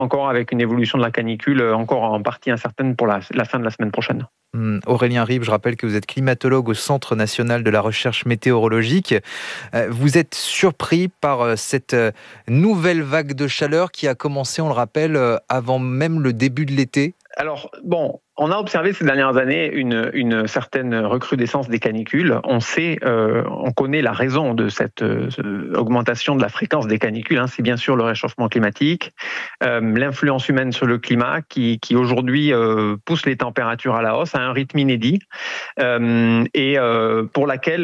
encore avec une évolution de la canicule encore en partie incertaine pour la fin de la semaine prochaine. Aurélien Ribes, je rappelle que vous êtes climatologue au Centre national de la recherche météorologique. Vous êtes surpris par cette nouvelle vague de chaleur qui a commencé, on le rappelle, avant même le début de l'été? Alors, bon, on a observé ces dernières années une certaine recrudescence des canicules. On connaît la raison de cette augmentation de la fréquence des canicules. C'est bien sûr le réchauffement climatique, l'influence humaine sur le climat qui aujourd'hui pousse les températures à la hausse à un rythme inédit et pour laquelle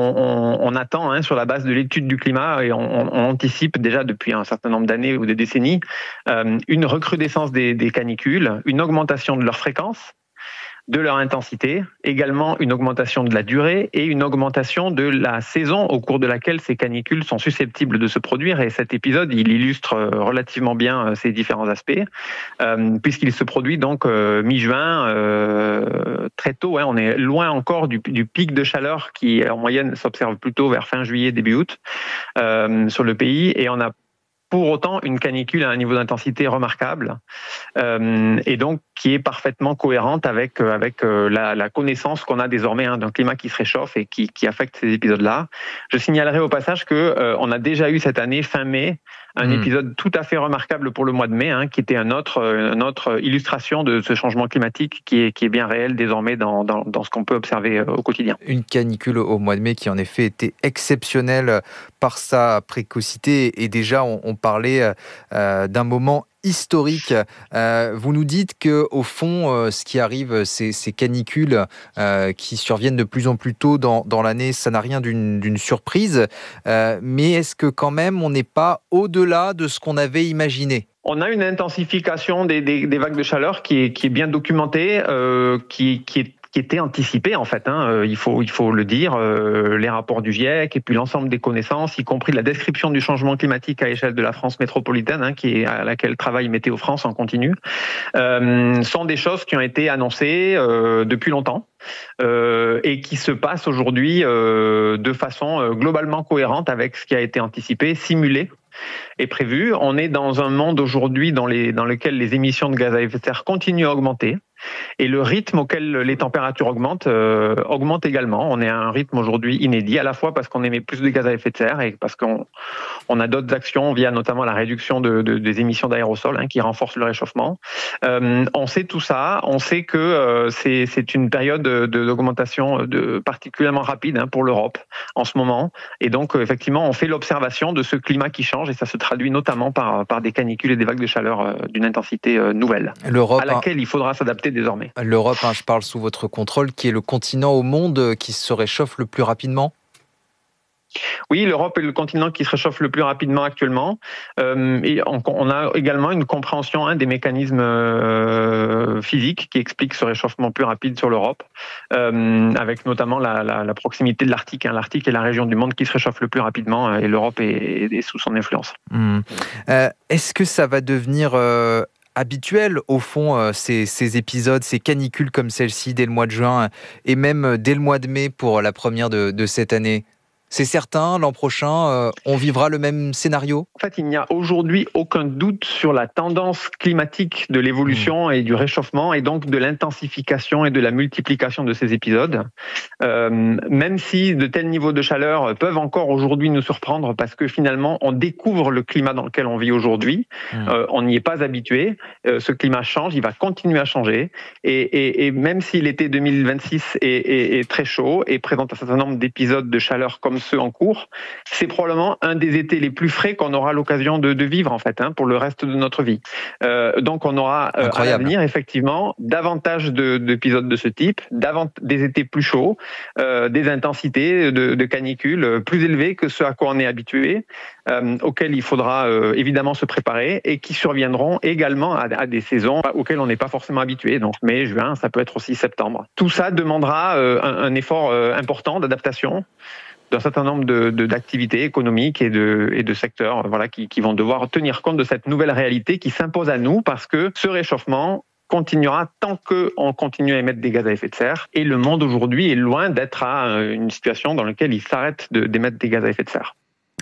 on attend, sur la base de l'étude du climat, et on anticipe déjà depuis un certain nombre d'années ou de décennies, une recrudescence des canicules, une augmentation de leur fréquence, de leur intensité, également une augmentation de la durée et une augmentation de la saison au cours de laquelle ces canicules sont susceptibles de se produire. Et cet épisode, il illustre relativement bien ces différents aspects, puisqu'il se produit donc mi-juin, très tôt. On est loin encore du pic de chaleur qui, en moyenne, s'observe plutôt vers fin juillet, début août sur le pays. Et on a pour autant une canicule à un niveau d'intensité remarquable et donc qui est parfaitement cohérente avec la connaissance qu'on a désormais d'un climat qui se réchauffe et qui affecte ces épisodes-là. Je signalerai au passage qu'on a déjà eu cette année, fin mai, un épisode tout à fait remarquable pour le mois de mai, qui était une autre illustration de ce changement climatique qui est bien réel désormais dans ce qu'on peut observer au quotidien. Une canicule au mois de mai qui en effet était exceptionnelle par sa précocité et déjà on parlait d'un moment historique. Vous nous dites que au fond, ce qui arrive, ces canicules qui surviennent de plus en plus tôt dans l'année, ça n'a rien d'une surprise. Mais est-ce que quand même, on n'est pas au-delà de ce qu'on avait imaginé ? On a une intensification des vagues de chaleur qui est bien documentée, qui était anticipé en fait, il faut le dire, les rapports du GIEC et puis l'ensemble des connaissances, y compris la description du changement climatique à l'échelle de la France métropolitaine, à laquelle travaille Météo France en continu, sont des choses qui ont été annoncées depuis longtemps et qui se passent aujourd'hui de façon globalement cohérente avec ce qui a été anticipé, simulé et prévu. On est dans un monde aujourd'hui dans lequel les émissions de gaz à effet de serre continuent à augmenter. Et le rythme auquel les températures augmente également. On est à un rythme aujourd'hui inédit, à la fois parce qu'on émet plus de gaz à effet de serre et parce qu'on a d'autres actions via notamment la réduction des émissions d'aérosols qui renforcent le réchauffement. On sait tout ça, on sait que c'est une période d'augmentation particulièrement rapide pour l'Europe en ce moment. Et donc effectivement, on fait l'observation de ce climat qui change et ça se traduit notamment par des canicules et des vagues de chaleur d'une intensité nouvelle, à laquelle il faudra s'adapter désormais. L'Europe, je parle sous votre contrôle, qui est le continent au monde qui se réchauffe le plus rapidement ? Oui, l'Europe est le continent qui se réchauffe le plus rapidement actuellement. Et on a également une compréhension des mécanismes physiques qui expliquent ce réchauffement plus rapide sur l'Europe, avec notamment la proximité de l'Arctique. L'Arctique est la région du monde qui se réchauffe le plus rapidement et l'Europe est sous son influence. Est-ce que ça va devenir habituel, au fond, ces épisodes, ces canicules comme celle-ci dès le mois de juin et même dès le mois de mai pour la première de cette année ? C'est certain, l'an prochain, on vivra le même scénario ? En fait, il n'y a aujourd'hui aucun doute sur la tendance climatique de l'évolution et du réchauffement, et donc de l'intensification et de la multiplication de ces épisodes. Même si de tels niveaux de chaleur peuvent encore aujourd'hui nous surprendre, parce que finalement, on découvre le climat dans lequel on vit aujourd'hui. On n'y est pas habitué. Ce climat change, il va continuer à changer. Et même si l'été 2026 est très chaud et présente un certain nombre d'épisodes de chaleur comme ceux en cours, c'est probablement un des étés les plus frais qu'on aura l'occasion de vivre en fait, pour le reste de notre vie. Donc on aura à l'avenir effectivement davantage d'épisodes de ce type, des étés plus chauds, des intensités de canicules plus élevées que ce à quoi on est habitué, auxquelles il faudra évidemment se préparer et qui surviendront également à des saisons auxquelles on n'est pas forcément habitué. Donc mai, juin, ça peut être aussi septembre. Tout ça demandera un effort important d'adaptation d'un certain nombre d'activités économiques et de secteurs qui vont devoir tenir compte de cette nouvelle réalité qui s'impose à nous parce que ce réchauffement continuera tant qu'on continue à émettre des gaz à effet de serre. Et le monde aujourd'hui est loin d'être à une situation dans laquelle il s'arrête d'émettre des gaz à effet de serre.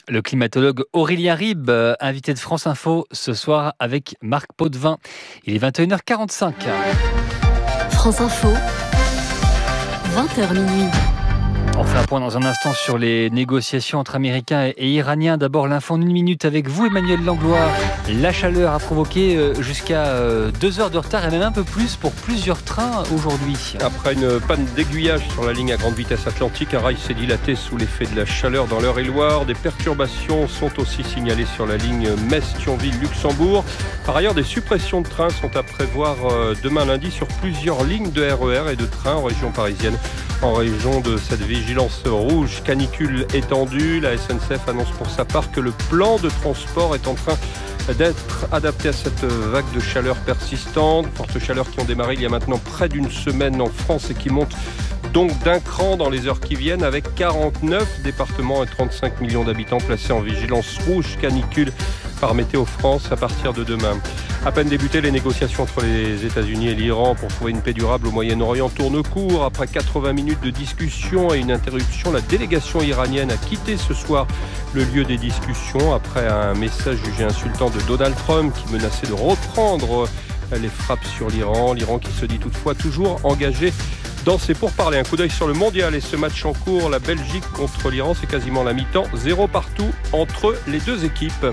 Le climatologue Aurélien Ribes, invité de France Info ce soir avec Marc Potvin. Il est 21h45. France Info, 20h minuit. On fait un point dans un instant sur les négociations entre Américains et Iraniens. D'abord l'info en 1 minute avec vous, Emmanuel Langlois. La chaleur a provoqué jusqu'à 2 heures de retard et même un peu plus pour plusieurs trains aujourd'hui. Après une panne d'aiguillage sur la ligne à grande vitesse atlantique, un rail s'est dilaté sous l'effet de la chaleur dans l'Eure-et-Loire. Des perturbations sont aussi signalées sur la ligne Metz-Thionville-Luxembourg. Par ailleurs, des suppressions de trains sont à prévoir demain lundi sur plusieurs lignes de RER et de trains en région parisienne. En raison de cette vigilance rouge canicule étendue, la SNCF annonce pour sa part que le plan de transport est en train d'être adapté à cette vague de chaleur persistante. Fortes chaleurs qui ont démarré il y a maintenant près d'une semaine en France et qui montent donc d'un cran dans les heures qui viennent, avec 49 départements et 35 millions d'habitants placés en vigilance rouge canicule par Météo France à partir de demain. À peine débutées, les négociations entre les États-Unis et l'Iran pour trouver une paix durable au Moyen-Orient tournent court. Après 80 minutes de discussion et une interruption, la délégation iranienne a quitté ce soir le lieu des discussions après un message jugé insultant de Donald Trump qui menaçait de reprendre les frappes sur l'Iran. L'Iran qui se dit toutefois toujours engagé dans ces pourparlers. Un coup d'œil sur le mondial et ce match en cours. La Belgique contre l'Iran, c'est quasiment la mi-temps. 0 partout entre les deux équipes.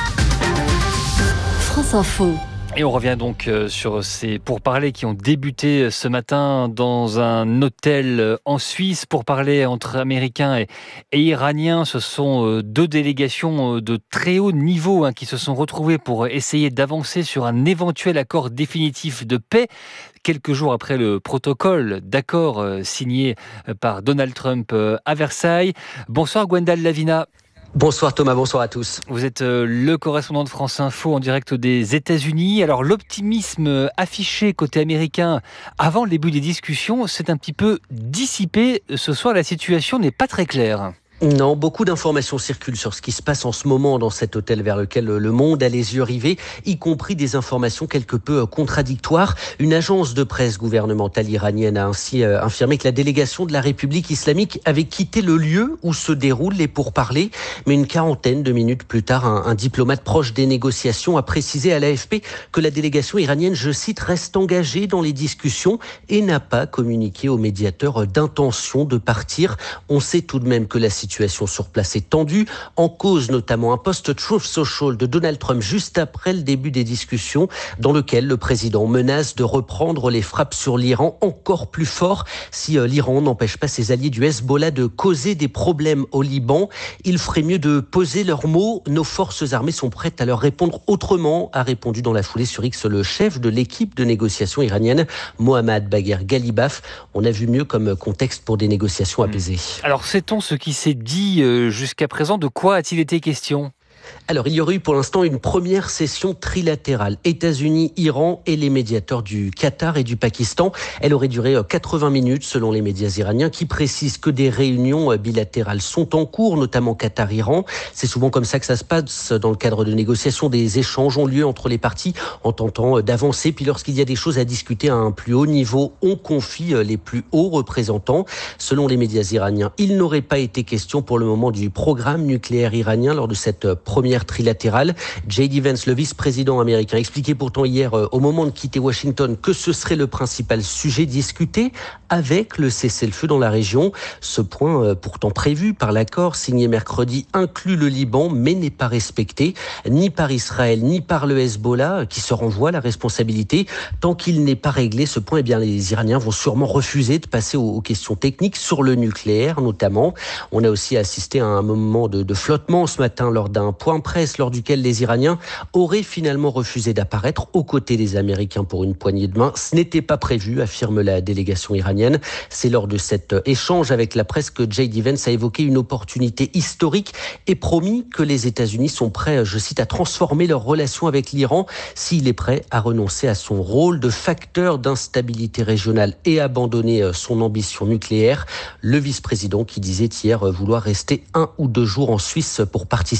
France Info. Et on revient donc sur ces pourparlers qui ont débuté ce matin dans un hôtel en Suisse. Pourparlers entre Américains et Iraniens. Ce sont deux délégations de très haut niveau qui se sont retrouvées pour essayer d'avancer sur un éventuel accord définitif de paix. Quelques jours après le protocole d'accord signé par Donald Trump à Versailles. Bonsoir Gwendal Lavina. Bonsoir Thomas, bonsoir à tous. Vous êtes le correspondant de France Info en direct des États-Unis. Alors l'optimisme affiché côté américain avant le début des discussions s'est un petit peu dissipé. Ce soir, la situation n'est pas très claire. Non, beaucoup d'informations circulent sur ce qui se passe en ce moment dans cet hôtel vers lequel le monde a les yeux rivés, y compris des informations quelque peu contradictoires. Une agence de presse gouvernementale iranienne a ainsi affirmé que la délégation de la République islamique avait quitté le lieu où se déroulent les pourparlers. Mais une quarantaine de minutes plus tard, un diplomate proche des négociations a précisé à l'AFP que la délégation iranienne, je cite, reste engagée dans les discussions et n'a pas communiqué aux médiateurs d'intention de partir. On sait tout de même que la situation sur place est tendue, en cause notamment un post Truth Social de Donald Trump juste après le début des discussions, dans lequel le président menace de reprendre les frappes sur l'Iran encore plus fort si l'Iran n'empêche pas ses alliés du Hezbollah de causer des problèmes au Liban. Il ferait mieux de poser leurs mots. Nos forces armées sont prêtes à leur répondre autrement, a répondu dans la foulée sur X le chef de l'équipe de négociation iranienne, Mohammad Bagher Ghalibaf. On a vu mieux comme contexte pour des négociations apaisées. Alors sait-on ce qui s'est dit jusqu'à présent? De quoi a-t-il été question? Alors, il y aurait eu pour l'instant une première session trilatérale. États-Unis, Iran et les médiateurs du Qatar et du Pakistan. Elle aurait duré 80 minutes selon les médias iraniens qui précisent que des réunions bilatérales sont en cours, notamment Qatar-Iran. C'est souvent comme ça que ça se passe dans le cadre de négociations. Des échanges ont lieu entre les parties en tentant d'avancer. Puis lorsqu'il y a des choses à discuter à un plus haut niveau, on confie les plus hauts représentants. Selon les médias iraniens, il n'aurait pas été question pour le moment du programme nucléaire iranien lors de cette première trilatérale. J.D. Vance, le vice-président américain, expliquait pourtant hier au moment de quitter Washington que ce serait le principal sujet discuté avec le cessez-le-feu dans la région. Ce point, pourtant prévu par l'accord signé mercredi, inclut le Liban mais n'est pas respecté ni par Israël ni par le Hezbollah qui se renvoie la responsabilité. Tant qu'il n'est pas réglé ce point, eh bien, les Iraniens vont sûrement refuser de passer aux questions techniques sur le nucléaire notamment. On a aussi assisté à un moment de flottement ce matin lors d'un point presse lors duquel les Iraniens auraient finalement refusé d'apparaître aux côtés des Américains pour une poignée de main. Ce n'était pas prévu, affirme la délégation iranienne. C'est lors de cet échange avec la presse que J.D. Vance a évoqué une opportunité historique et promis que les États-Unis sont prêts, je cite, à transformer leurs relations avec l'Iran s'il est prêt à renoncer à son rôle de facteur d'instabilité régionale et abandonner son ambition nucléaire. Le vice-président qui disait hier vouloir rester 1 ou 2 jours en Suisse pour participer à ces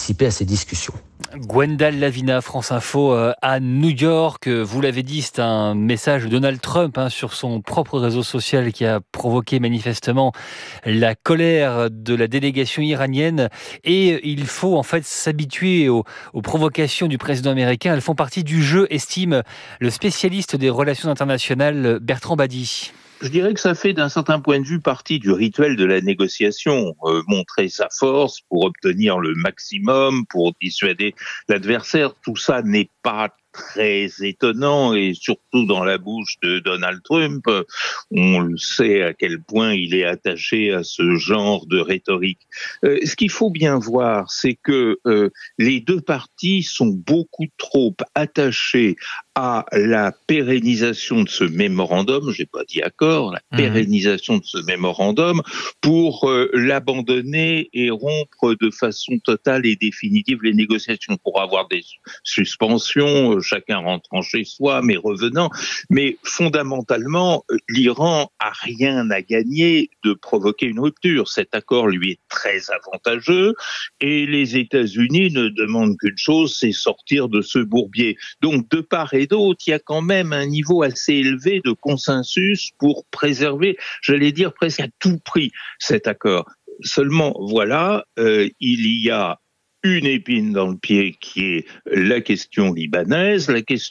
discussions. Gwendal Lavina, France Info à New York. Vous l'avez dit, c'est un message de Donald Trump sur son propre réseau social qui a provoqué manifestement la colère de la délégation iranienne. Et il faut en fait s'habituer aux provocations du président américain. Elles font partie du jeu, estime le spécialiste des relations internationales Bertrand Badi. Je dirais que ça fait d'un certain point de vue partie du rituel de la négociation, montrer sa force pour obtenir le maximum, pour dissuader l'adversaire. Tout ça n'est pas très étonnant et surtout dans la bouche de Donald Trump, on le sait à quel point il est attaché à ce genre de rhétorique. Ce qu'il faut bien voir, c'est que les deux parties sont beaucoup trop attachées à la pérennisation de ce mémorandum, j'ai pas dit accord, la pérennisation de ce mémorandum pour l'abandonner et rompre de façon totale et définitive les négociations pour avoir des suspensions, chacun rentrant chez soi, mais revenant. Mais fondamentalement, l'Iran a rien à gagner de provoquer une rupture. Cet accord lui est très avantageux et les États-Unis ne demandent qu'une chose, c'est sortir de ce bourbier. Donc, de part et d'autre, il y a quand même un niveau assez élevé de consensus pour préserver, j'allais dire presque à tout prix, cet accord. Seulement, voilà, il y a une épine dans le pied qui est la question libanaise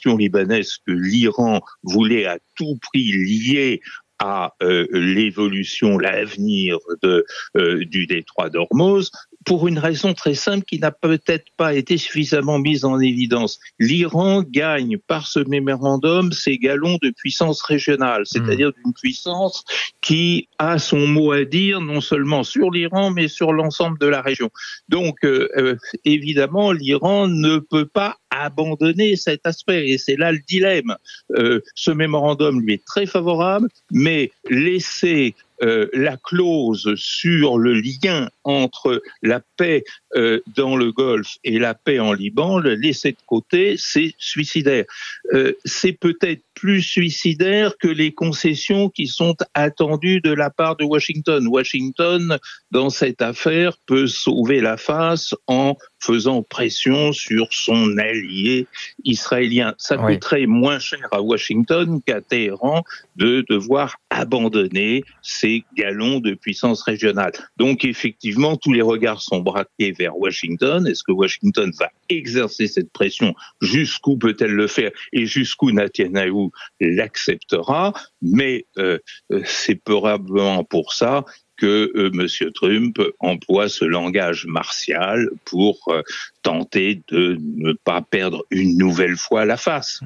que l'Iran voulait à tout prix lier à l'évolution, l'avenir du détroit d'Ormuz, pour une raison très simple qui n'a peut-être pas été suffisamment mise en évidence. L'Iran gagne par ce mémorandum ses galons de puissance régionale, c'est-à-dire d'une puissance qui a son mot à dire non seulement sur l'Iran, mais sur l'ensemble de la région. Donc, évidemment, l'Iran ne peut pas abandonner cet aspect, et c'est là le dilemme. Ce mémorandum lui est très favorable, mais laisser la clause sur le lien entre la paix dans le Golfe et la paix en Liban, le laisser de côté, c'est suicidaire. C'est peut-être plus suicidaire que les concessions qui sont attendues de la part de Washington. Washington, dans cette affaire, peut sauver la face en faisant pression sur son allié israélien. Ça coûterait moins cher à Washington qu'à Téhéran de devoir abandonner ses galons de puissance régionale. Donc effectivement, tous les regards sont braqués vers Washington. Est-ce que Washington va exercer cette pression? Jusqu'où peut-elle le faire? Et jusqu'où Netanyahou l'acceptera? Mais c'est probablement pour ça que M. Trump emploie ce langage martial pour tenter de ne pas perdre une nouvelle fois la face.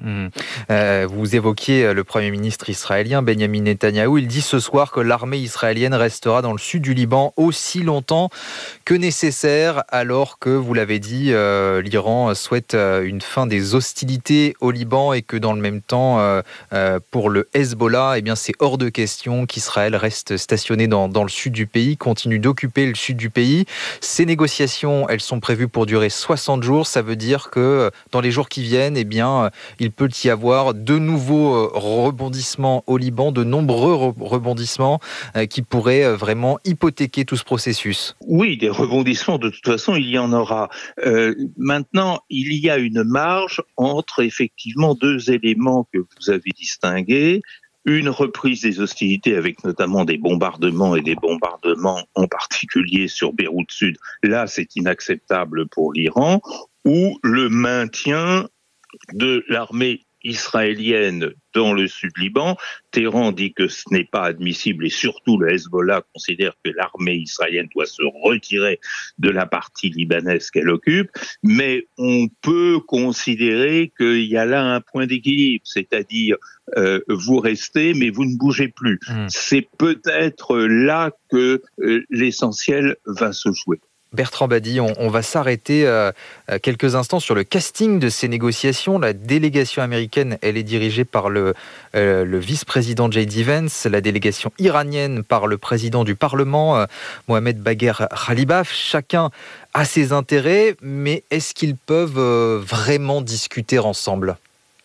Vous évoquiez le Premier ministre israélien, Benjamin Netanyahou. Il dit ce soir que l'armée israélienne restera dans le sud du Liban aussi longtemps que nécessaire, alors que, vous l'avez dit, l'Iran souhaite une fin des hostilités au Liban et que dans le même temps, pour le Hezbollah, eh bien, c'est hors de question qu'Israël reste stationné dans le sud du pays, continue d'occuper le sud du pays. Ces négociations, elles sont prévues pour durer 60 jours. Ça veut dire que dans les jours qui viennent, eh bien, il peut y avoir de nouveaux rebondissements au Liban, de nombreux rebondissements qui pourraient vraiment hypothéquer tout ce processus. Oui, des rebondissements, de toute façon, il y en aura. Maintenant, il y a une marge entre effectivement deux éléments que vous avez distingués. Une reprise des hostilités avec notamment des bombardements et des bombardements en particulier sur Beyrouth Sud. Là, c'est inacceptable pour l'Iran. Ou le maintien de l'armée israélienne dans le sud Liban. Téhéran dit que ce n'est pas admissible et surtout le Hezbollah considère que l'armée israélienne doit se retirer de la partie libanaise qu'elle occupe. Mais on peut considérer qu'il y a là un point d'équilibre, c'est-à-dire vous restez mais vous ne bougez plus. C'est peut-être là que l'essentiel va se jouer. Bertrand Badi, on va s'arrêter quelques instants sur le casting de ces négociations. La délégation américaine, elle est dirigée par le vice-président J.D. Vance, la délégation iranienne par le président du Parlement, Mohamed Bagher Khalibaf. Chacun a ses intérêts, mais est-ce qu'ils peuvent vraiment discuter ensemble ?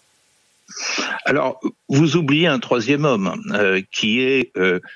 Alors, vous oubliez un troisième homme, qui est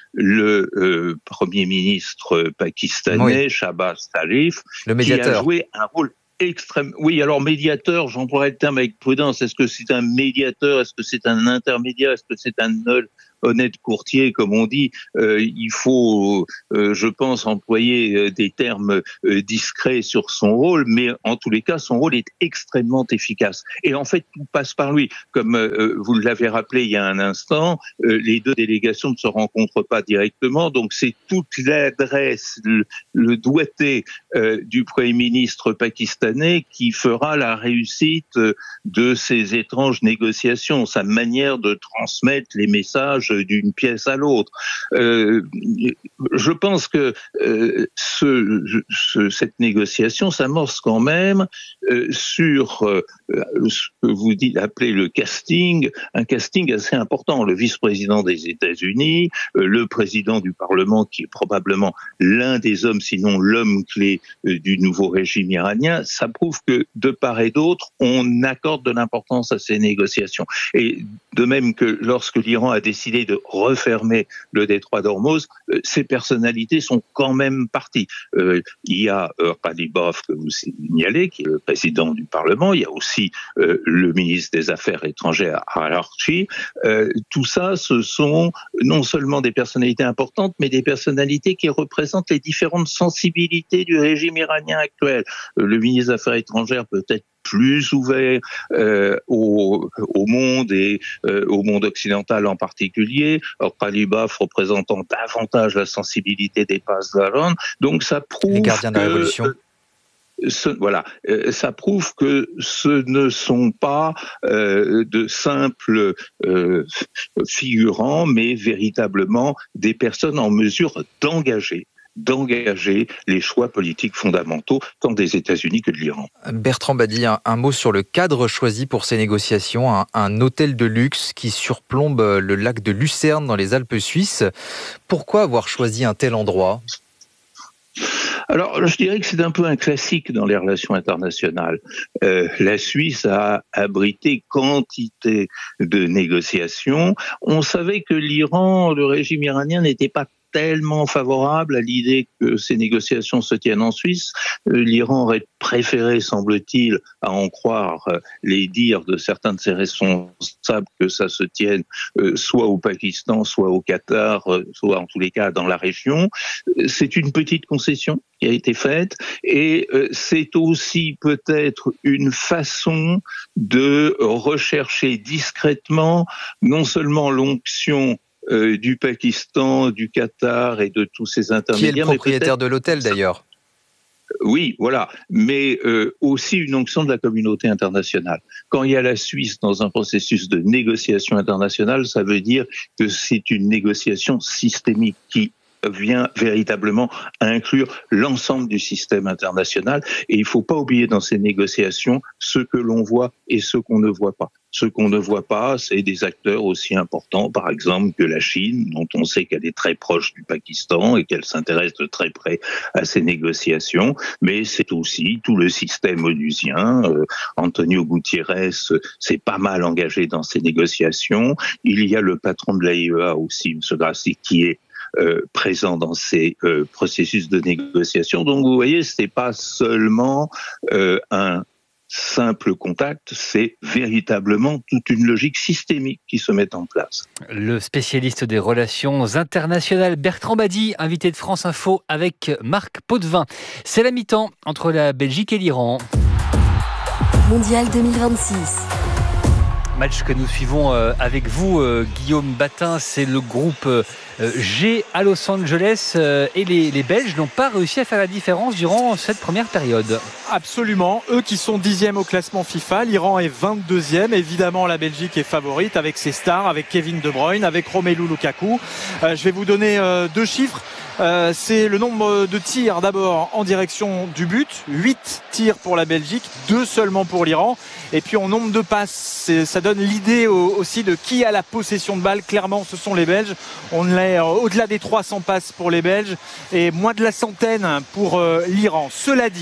le Premier ministre pakistanais, Shahbaz Sharif, le médiateur. qui a joué un rôle extrême. Oui, alors médiateur, j'emploierais le terme avec prudence. Est-ce que c'est un médiateur? Est-ce que c'est un intermédiaire? Est-ce que c'est un honnête courtier, comme on dit? Il faut, je pense, employer des termes discrets sur son rôle, mais en tous les cas, son rôle est extrêmement efficace. Et en fait, tout passe par lui. Comme vous l'avez rappelé il y a un instant, les deux délégations ne se rencontrent pas directement, donc c'est toute l'adresse, le doigté du Premier ministre pakistanais qui fera la réussite de ces étranges négociations, sa manière de transmettre les messages d'une pièce à l'autre. Je pense que cette négociation s'amorce quand même sur ce que vous appelez le casting, un casting assez important. Le vice-président des États-Unis, le président du Parlement, qui est probablement l'un des hommes, sinon l'homme clé du nouveau régime iranien, ça prouve que de part et d'autre, on accorde de l'importance à ces négociations. Et de même que lorsque l'Iran a décidé de refermer le détroit d'Ormuz, ces personnalités sont quand même parties. Il y a Ghalibaf, que vous signalez, qui est le président du Parlement. Il y a aussi le ministre des Affaires étrangères, Al-Archi. Tout ça, ce sont non seulement des personnalités importantes, mais des personnalités qui représentent les différentes sensibilités du régime iranien actuel. Le ministre des Affaires étrangères peut être plus ouvert au monde et au monde occidental en particulier. Ghalibaf représentant davantage la sensibilité des Pasdaran. Donc ça prouve les gardiens de la révolution. Ça prouve que ce ne sont pas de simples figurants, mais véritablement des personnes en mesure d'engager les choix politiques fondamentaux, tant des États-Unis que de l'Iran. Bertrand Badi, un mot sur le cadre choisi pour ces négociations, un hôtel de luxe qui surplombe le lac de Lucerne dans les Alpes suisses. Pourquoi avoir choisi un tel endroit ? Alors, je dirais que c'est un peu un classique dans les relations internationales. La Suisse a abrité quantité de négociations. On savait que l'Iran, le régime iranien, n'était pas tellement favorable à l'idée que ces négociations se tiennent en Suisse. L'Iran aurait préféré, semble-t-il, à en croire les dires de certains de ses responsables, que ça se tienne soit au Pakistan, soit au Qatar, soit en tous les cas dans la région. C'est une petite concession qui a été faite et c'est aussi peut-être une façon de rechercher discrètement non seulement l'onction du Pakistan, du Qatar et de tous ces intermédiaires. Qui est le propriétaire de l'hôtel d'ailleurs ? Oui, voilà, mais aussi une onction de la communauté internationale. Quand il y a la Suisse dans un processus de négociation internationale, ça veut dire que c'est une négociation systémique qui vient véritablement inclure l'ensemble du système international. Et il ne faut pas oublier dans ces négociations ce que l'on voit et ce qu'on ne voit pas. Ce qu'on ne voit pas, c'est des acteurs aussi importants, par exemple, que la Chine, dont on sait qu'elle est très proche du Pakistan et qu'elle s'intéresse de très près à ces négociations. Mais c'est aussi tout le système onusien. Antonio Gutiérrez s'est pas mal engagé dans ces négociations. Il y a le patron de l'AIEA aussi, M. Grassi, qui est présent dans ces processus de négociation. Donc vous voyez, ce n'est pas seulement un simple contact, c'est véritablement toute une logique systémique qui se met en place. Le spécialiste des relations internationales Bertrand Badi, invité de France Info avec Marc Potvin. C'est la mi-temps entre la Belgique et l'Iran. Mondial 2026. Match que nous suivons avec vous, Guillaume Batin. C'est le groupe G à Los Angeles et les Belges n'ont pas réussi à faire la différence durant cette première période. Absolument, eux qui sont 10e au classement FIFA, l'Iran est 22e, évidemment la Belgique est favorite avec ses stars, avec Kevin De Bruyne, avec Romelu Lukaku. Je vais vous donner deux chiffres. C'est le nombre de tirs d'abord en direction du but, 8 tirs pour la Belgique, 2 seulement pour l'Iran. Et puis en nombre de passes, ça donne l'idée aussi de qui a la possession de balle. Clairement, ce sont les Belges. On est au-delà des 300 passes pour les Belges et moins de la centaine pour l'Iran. Cela dit,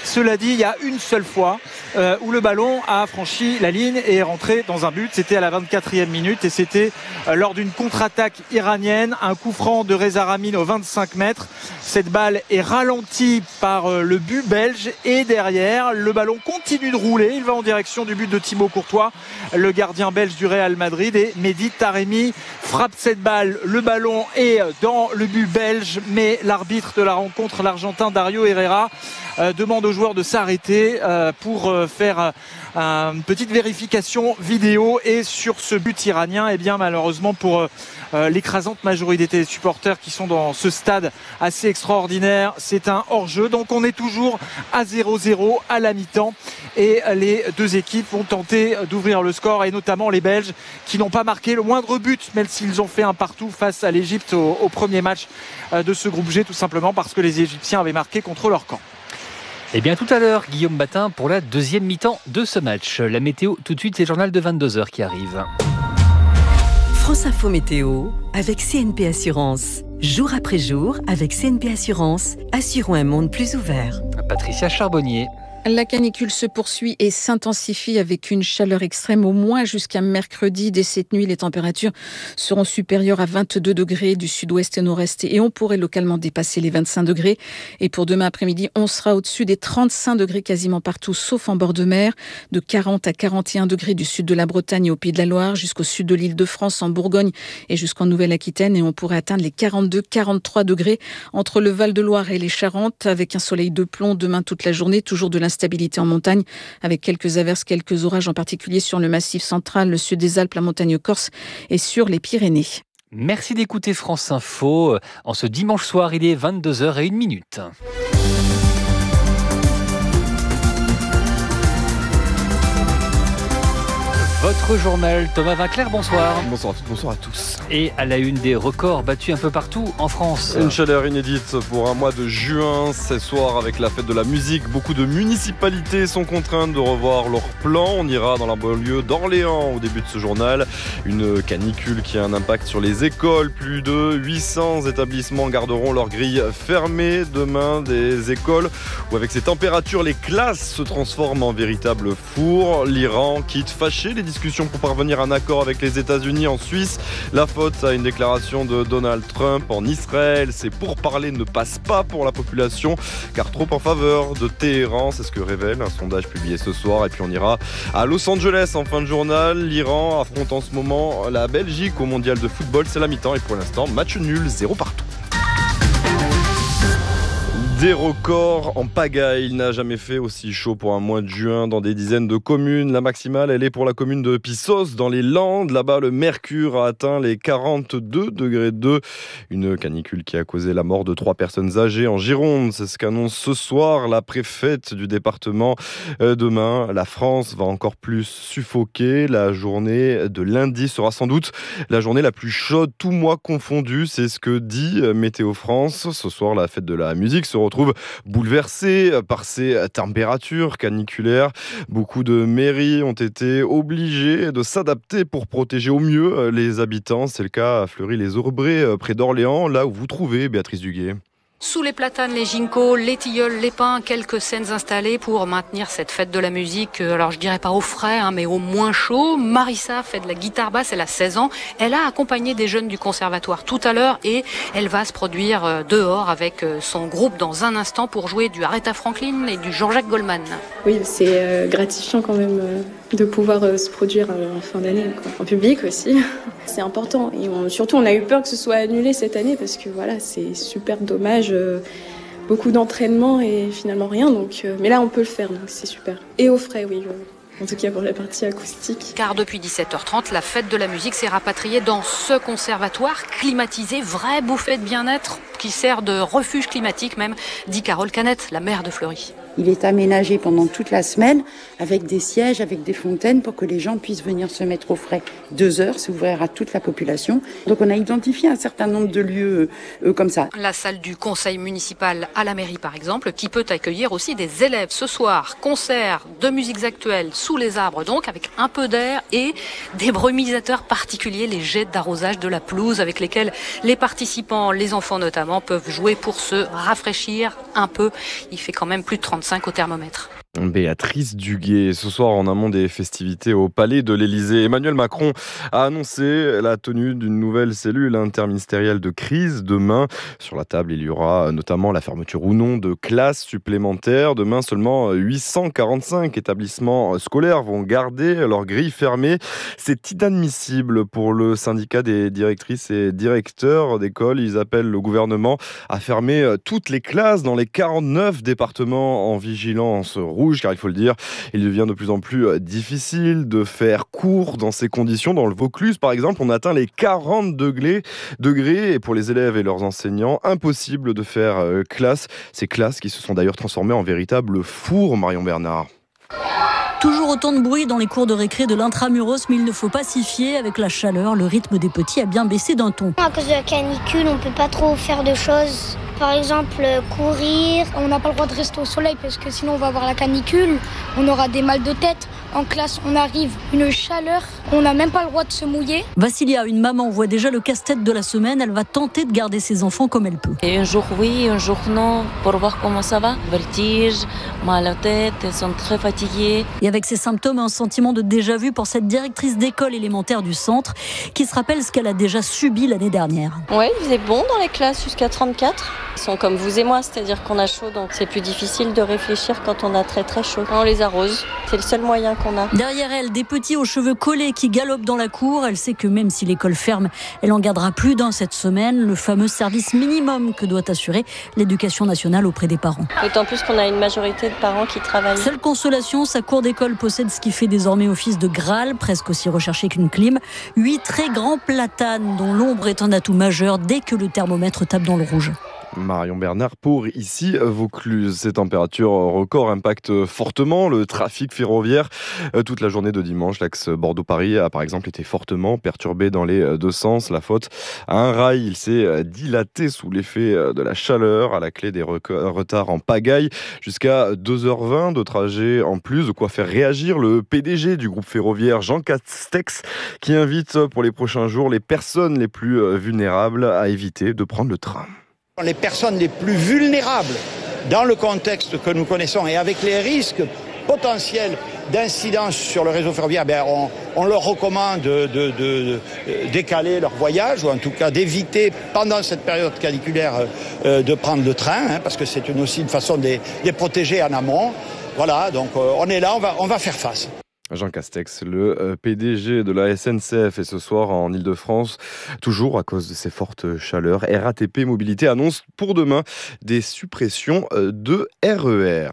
Cela dit, il y a une seule fois où le ballon a franchi la ligne et est rentré dans un but. C'était à la 24e minute et c'était lors d'une contre-attaque iranienne, un coup franc de Reza Ramin aux 25 mètres. Cette balle est ralentie par le but belge et derrière, le ballon continue de rouler. Il va en direction du but de Thibaut Courtois, le gardien belge du Real Madrid, et Mehdi Taremi frappe cette balle. Le ballon est dans le but belge, mais l'arbitre de la rencontre, l'Argentin Dario Herrera, demande aux joueurs de s'arrêter pour faire une petite vérification vidéo. Et sur ce but iranien, eh bien malheureusement pour l'écrasante majorité des supporters qui sont dans ce stade assez extraordinaire, c'est un hors-jeu. Donc on est toujours à 0-0 à la mi-temps et les deux équipes vont tenter d'ouvrir le score, et notamment les Belges qui n'ont pas marqué le moindre but, même s'ils ont fait un partout face à l'Égypte au premier match de ce groupe G, tout simplement parce que les Égyptiens avaient marqué contre leur camp. Eh bien tout à l'heure, Guillaume Batin pour la deuxième mi-temps de ce match. La météo tout de suite, c'est le journal de 22h qui arrive. France Info Météo avec CNP Assurance. Jour après jour, avec CNP Assurance, assurons un monde plus ouvert. Patricia Charbonnier. La canicule se poursuit et s'intensifie avec une chaleur extrême au moins jusqu'à mercredi. Dès cette nuit, les températures seront supérieures à 22 degrés du sud-ouest et nord-est et on pourrait localement dépasser les 25 degrés. Et pour demain après-midi, on sera au-dessus des 35 degrés quasiment partout, sauf en bord de mer, de 40 à 41 degrés du sud de la Bretagne et au Pays de la Loire, jusqu'au sud de l'Île-de-France, en Bourgogne et jusqu'en Nouvelle-Aquitaine. Et on pourrait atteindre les 42-43 degrés entre le Val-de-Loire et les Charentes, avec un soleil de plomb demain toute la journée, toujours de l'instabilité en montagne, avec quelques averses, quelques orages, en particulier sur le Massif central, le sud des Alpes, la montagne corse et sur les Pyrénées. Merci d'écouter France Info. En ce dimanche soir, il est 22h01. Votre journal, Thomas Vinclair, bonsoir. Bonsoir à toutes, bonsoir à tous. Et à la une, des records battus un peu partout en France. Une chaleur inédite pour un mois de juin. Ce soir, avec la fête de la musique, beaucoup de municipalités sont contraintes de revoir leurs plans. On ira dans la banlieue d'Orléans au début de ce journal. Une canicule qui a un impact sur les écoles. Plus de 800 établissements garderont leurs grilles fermées demain. Des écoles où, avec ces températures, les classes se transforment en véritables fours. L'Iran quitte fâché les discussions pour parvenir à un accord avec les États-Unis en Suisse. La faute à une déclaration de Donald Trump en Israël. Ces pourparlers ne passent pas pour la population, car trop en faveur de Téhéran. C'est ce que révèle un sondage publié ce soir. Et puis on ira à Los Angeles en fin de journal. L'Iran affronte en ce moment la Belgique au mondial de football. C'est la mi-temps et pour l'instant, match nul, 0 partout. Des records en pagaille. Il n'a jamais fait aussi chaud pour un mois de juin dans des dizaines de communes. La maximale, elle est pour la commune de Pissos dans les Landes. Là-bas, le mercure a atteint les 42 degrés 2. Une canicule qui a causé la mort de 3 personnes âgées en Gironde. C'est ce qu'annonce ce soir la préfète du département. Demain, la France va encore plus suffoquer. La journée de lundi sera sans doute la journée la plus chaude, tout mois confondu. C'est ce que dit Météo France. Ce soir, la fête de la musique se retrouve bouleversée par ces températures caniculaires. Beaucoup de mairies ont été obligées de s'adapter pour protéger au mieux les habitants. C'est le cas à Fleury-les-Aubrais, près d'Orléans, là où vous trouvez Béatrice Duguay. Sous les platanes, les ginkgos, les tilleuls, les pins, quelques scènes installées pour maintenir cette fête de la musique, alors je dirais pas au frais, mais au moins chaud. Marissa fait de la guitare basse, elle a 16 ans. Elle a accompagné des jeunes du conservatoire tout à l'heure et elle va se produire dehors avec son groupe dans un instant pour jouer du Aretha Franklin et du Jean-Jacques Goldman. Oui, c'est gratifiant quand même de pouvoir se produire en fin d'année, quoi. En public aussi. C'est important et surtout on a eu peur que ce soit annulé cette année parce que voilà, c'est super dommage. Beaucoup d'entraînement et finalement rien. Donc, mais là on peut le faire, donc c'est super. Et au frais, oui. En tout cas pour la partie acoustique. Car depuis 17h30, la fête de la musique s'est rapatriée dans ce conservatoire climatisé, vraie bouffée de bien-être qui sert de refuge climatique même, dit Carole Canette, la maire de Fleury. Il est aménagé pendant toute la semaine avec des sièges, avec des fontaines pour que les gens puissent venir se mettre au frais. 2 heures, c'est ouvert à toute la population. Donc on a identifié un certain nombre de lieux comme ça. La salle du conseil municipal à la mairie par exemple, qui peut accueillir aussi des élèves ce soir. Concert de musiques actuelles sous les arbres donc, avec un peu d'air et des brumisateurs particuliers, les jets d'arrosage de la pelouse avec lesquels les participants, les enfants notamment, peuvent jouer pour se rafraîchir un peu. Il fait quand même plus de 30 35 au thermomètre. Béatrice Duguay. Ce soir, en amont des festivités au Palais de l'Élysée, Emmanuel Macron a annoncé la tenue d'une nouvelle cellule interministérielle de crise. Demain, sur la table, il y aura notamment la fermeture ou non de classes supplémentaires. Demain, seulement 845 établissements scolaires vont garder leurs grilles fermées. C'est inadmissible pour le syndicat des directrices et directeurs d'école. Ils appellent le gouvernement à fermer toutes les classes dans les 49 départements en vigilance rouge, car il faut le dire, il devient de plus en plus difficile de faire cours dans ces conditions. Dans le Vaucluse, par exemple, on atteint les 40 degrés et pour les élèves et leurs enseignants, impossible de faire classe. Ces classes qui se sont d'ailleurs transformées en véritables fours, Marion Bernard. Toujours autant de bruit dans les cours de récré de l'intramuros, mais il ne faut pas s'y fier. Avec la chaleur, le rythme des petits a bien baissé d'un ton. À cause de la canicule, on ne peut pas trop faire de choses. Par exemple, courir. On n'a pas le droit de rester au soleil parce que sinon on va avoir la canicule. On aura des mal de tête. En classe, on arrive, une chaleur. On n'a même pas le droit de se mouiller. Vassilia, une maman, voit déjà le casse-tête de la semaine. Elle va tenter de garder ses enfants comme elle peut. Et un jour oui, un jour non, pour voir comment ça va. Vertige, mal à la tête, elles sont très fatiguées. Et avec ces symptômes, un sentiment de déjà-vu pour cette directrice d'école élémentaire du centre qui se rappelle ce qu'elle a déjà subi l'année dernière. Oui, il faisait bon dans les classes jusqu'à 34. Ils sont comme vous et moi, c'est-à-dire qu'on a chaud, donc c'est plus difficile de réfléchir quand on a très très chaud. On les arrose, c'est le seul moyen qu'on a. Derrière elle, des petits aux cheveux collés qui galopent dans la cour. Elle sait que même si l'école ferme, elle en gardera plus d'un cette semaine. Le fameux service minimum que doit assurer l'éducation nationale auprès des parents. D'autant plus qu'on a une majorité de parents qui travaillent. Seule consolation, sa cour d'école possède ce qui fait désormais office de Graal, presque aussi recherché qu'une clim. 8 très grands platanes dont l'ombre est un atout majeur dès que le thermomètre tape dans le rouge. Marion Bernard pour ici Vaucluse. Ces températures records impactent fortement le trafic ferroviaire. Toute la journée de dimanche, l'axe Bordeaux-Paris a par exemple été fortement perturbé dans les deux sens. La faute à un rail, il s'est dilaté sous l'effet de la chaleur, à la clé des retards en pagaille. Jusqu'à 2h20 de trajet en plus, de quoi faire réagir le PDG du groupe ferroviaire, Jean Castex, qui invite pour les prochains jours les personnes les plus vulnérables à éviter de prendre le train. Les personnes les plus vulnérables dans le contexte que nous connaissons et avec les risques potentiels d'incidence sur le réseau ferroviaire, on leur recommande de décaler leur voyage ou en tout cas d'éviter pendant cette période caniculaire de prendre le train, parce que c'est aussi une façon de les protéger en amont. Voilà, donc on est là, on va faire face. Jean Castex, le PDG de la SNCF, et ce soir en Ile-de-France, toujours à cause de ces fortes chaleurs, RATP Mobilité annonce pour demain des suppressions de RER.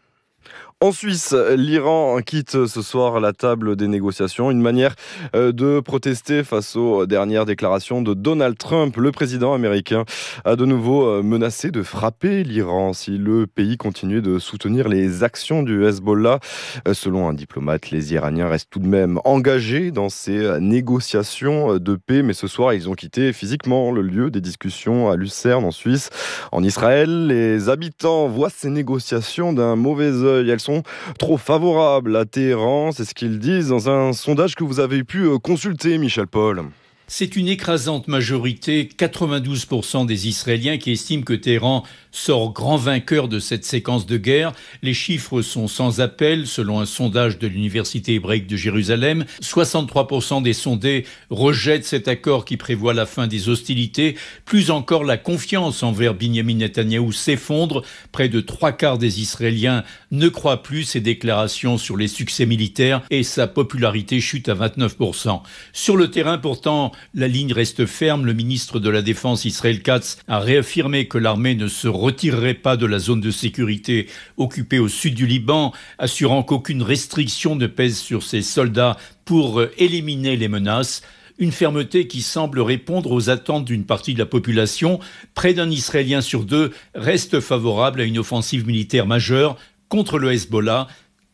En Suisse, l'Iran quitte ce soir la table des négociations, une manière de protester face aux dernières déclarations de Donald Trump. Le président américain a de nouveau menacé de frapper l'Iran si le pays continuait de soutenir les actions du Hezbollah. Selon un diplomate, les Iraniens restent tout de même engagés dans ces négociations de paix, mais ce soir, ils ont quitté physiquement le lieu des discussions à Lucerne, en Suisse. En Israël, les habitants voient ces négociations d'un mauvais œil. Elles sont trop favorables à Téhéran, c'est ce qu'ils disent dans un sondage que vous avez pu consulter, Michel Paul. C'est une écrasante majorité, 92% des Israéliens qui estiment que Téhéran sort grand vainqueur de cette séquence de guerre. Les chiffres sont sans appel. Selon un sondage de l'Université hébraïque de Jérusalem, 63% des sondés rejettent cet accord qui prévoit la fin des hostilités. Plus encore, la confiance envers Binyamin Netanyahou s'effondre. Près de 3/4 des Israéliens ne croient plus ses déclarations sur les succès militaires et sa popularité chute à 29%. Sur le terrain, pourtant, la ligne reste ferme. Le ministre de la Défense, Israël Katz, a réaffirmé que l'armée ne se retirerait pas de la zone de sécurité occupée au sud du Liban, assurant qu'aucune restriction ne pèse sur ses soldats pour éliminer les menaces. Une fermeté qui semble répondre aux attentes d'une partie de la population. Près d'un Israélien sur deux reste favorable à une offensive militaire majeure contre le Hezbollah.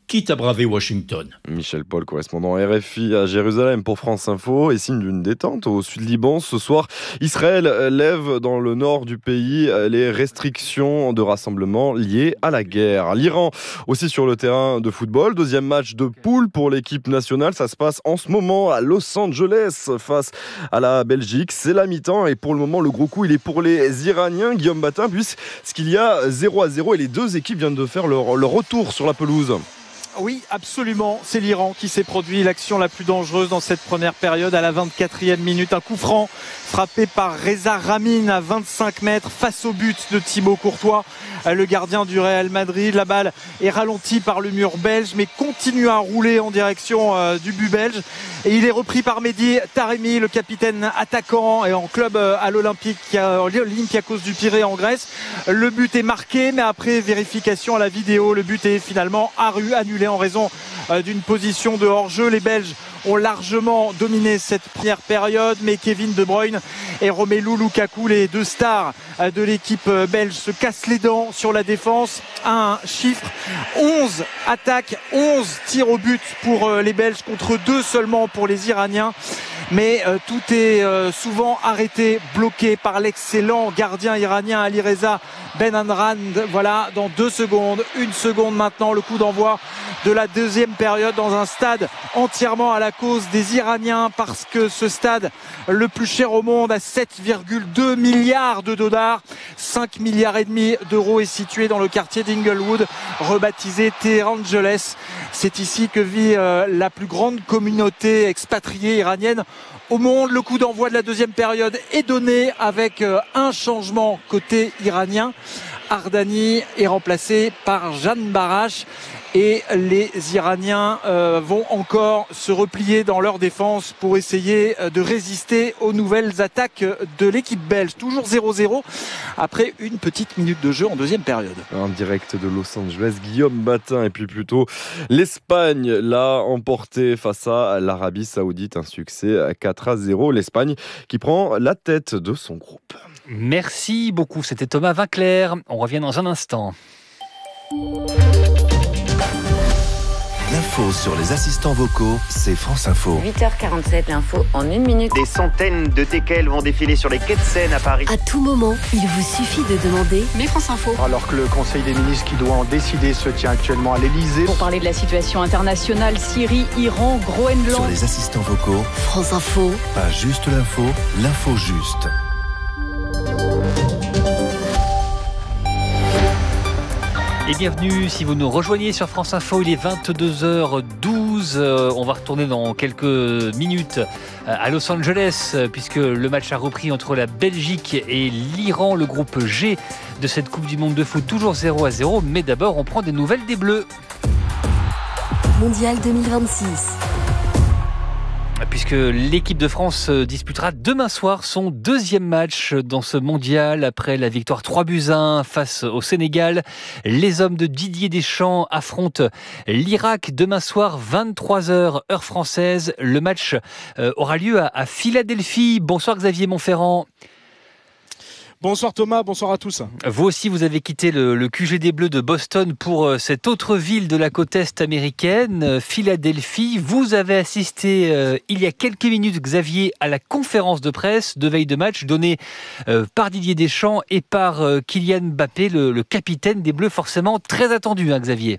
quitte à braver Washington. Michel Paul, correspondant RFI à Jérusalem pour France Info. Et signe d'une détente au sud Liban, ce soir, Israël lève dans le nord du pays les restrictions de rassemblement liées à la guerre. L'Iran aussi sur le terrain de football. Deuxième match de poule pour l'équipe nationale. Ça se passe en ce moment à Los Angeles face à la Belgique. C'est la mi-temps et pour le moment, le gros coup, il est pour les Iraniens. Guillaume Batin, puisqu'il y a 0-0 et les deux équipes viennent de faire leur retour sur la pelouse. Oui, absolument. C'est l'Iran qui s'est produit l'action la plus dangereuse dans cette première période à la 24e minute. Un coup franc frappé par Reza Ramin à 25 mètres face au but de Thibaut Courtois, le gardien du Real Madrid. La balle est ralentie par le mur belge mais continue à rouler en direction du but belge. Et il est repris par Mehdi Taremi, le capitaine attaquant et en club à l'Olympiakos du Pirée en Grèce. Le but est marqué mais après vérification à la vidéo, le but est finalement annulé en raison d'une position de hors-jeu. Les Belges ont largement dominé cette première période, mais Kevin De Bruyne et Romelu Lukaku, les deux stars de l'équipe belge, se cassent les dents sur la défense. Un chiffre, 11 attaques, 11 tirs au but pour les Belges contre 2 seulement pour les Iraniens. Mais tout est souvent arrêté, bloqué par l'excellent gardien iranien Alireza Benhamrand. Voilà, dans 2 secondes, 1 seconde maintenant, le coup d'envoi de la deuxième période dans un stade entièrement à la cause des Iraniens, parce que ce stade, le plus cher au monde, à 7,2 milliards de dollars, 5 milliards et demi d'euros, est situé dans le quartier d'Inglewood, rebaptisé Téhéran-Jeunesse. C'est ici que vit la plus grande communauté expatriée iranienne au monde. Le coup d'envoi de la deuxième période est donné avec un changement côté iranien. Ardani est remplacé par Jeanne Barash et les Iraniens vont encore se replier dans leur défense pour essayer de résister aux nouvelles attaques de l'équipe belge. Toujours 0-0 après une petite minute de jeu en deuxième période. En direct de Los Angeles, Guillaume Batin. Et puis plutôt l'Espagne l'a emporté face à l'Arabie Saoudite. Un succès 4-0. L'Espagne qui prend la tête de son groupe. Merci beaucoup, c'était Thomas Vinclair. On revient dans un instant. L'info sur les assistants vocaux, c'est France Info. 8h47, l'info en 1 minute. Des centaines de teckels vont défiler sur les quais de Seine à Paris. À tout moment, il vous suffit de demander Mais France Info. Alors que le Conseil des ministres qui doit en décider se tient actuellement à l'Elysée. Pour parler de la situation internationale, Syrie, Iran, Groenland. Sur les assistants vocaux, France Info. Pas juste l'info, l'info juste. Et bienvenue si vous nous rejoignez sur France Info, il est 22h12, on va retourner dans quelques minutes à Los Angeles puisque le match a repris entre la Belgique et l'Iran, le groupe G de cette Coupe du Monde de foot, toujours 0-0, mais d'abord on prend des nouvelles des Bleus. Mondial 2026. Puisque l'équipe de France disputera demain soir son deuxième match dans ce mondial après la victoire 3-1 face au Sénégal. Les hommes de Didier Deschamps affrontent l'Irak demain soir 23h heure française. Le match aura lieu à Philadelphie. Bonsoir Xavier Montferrand. Bonsoir Thomas, bonsoir à tous. Vous aussi, vous avez quitté le QG des Bleus de Boston pour cette autre ville de la côte est américaine, Philadelphie. Vous avez assisté il y a quelques minutes, Xavier, à la conférence de presse de veille de match donnée par Didier Deschamps et par Kylian Mbappé, le capitaine des Bleus, forcément très attendu, hein, Xavier.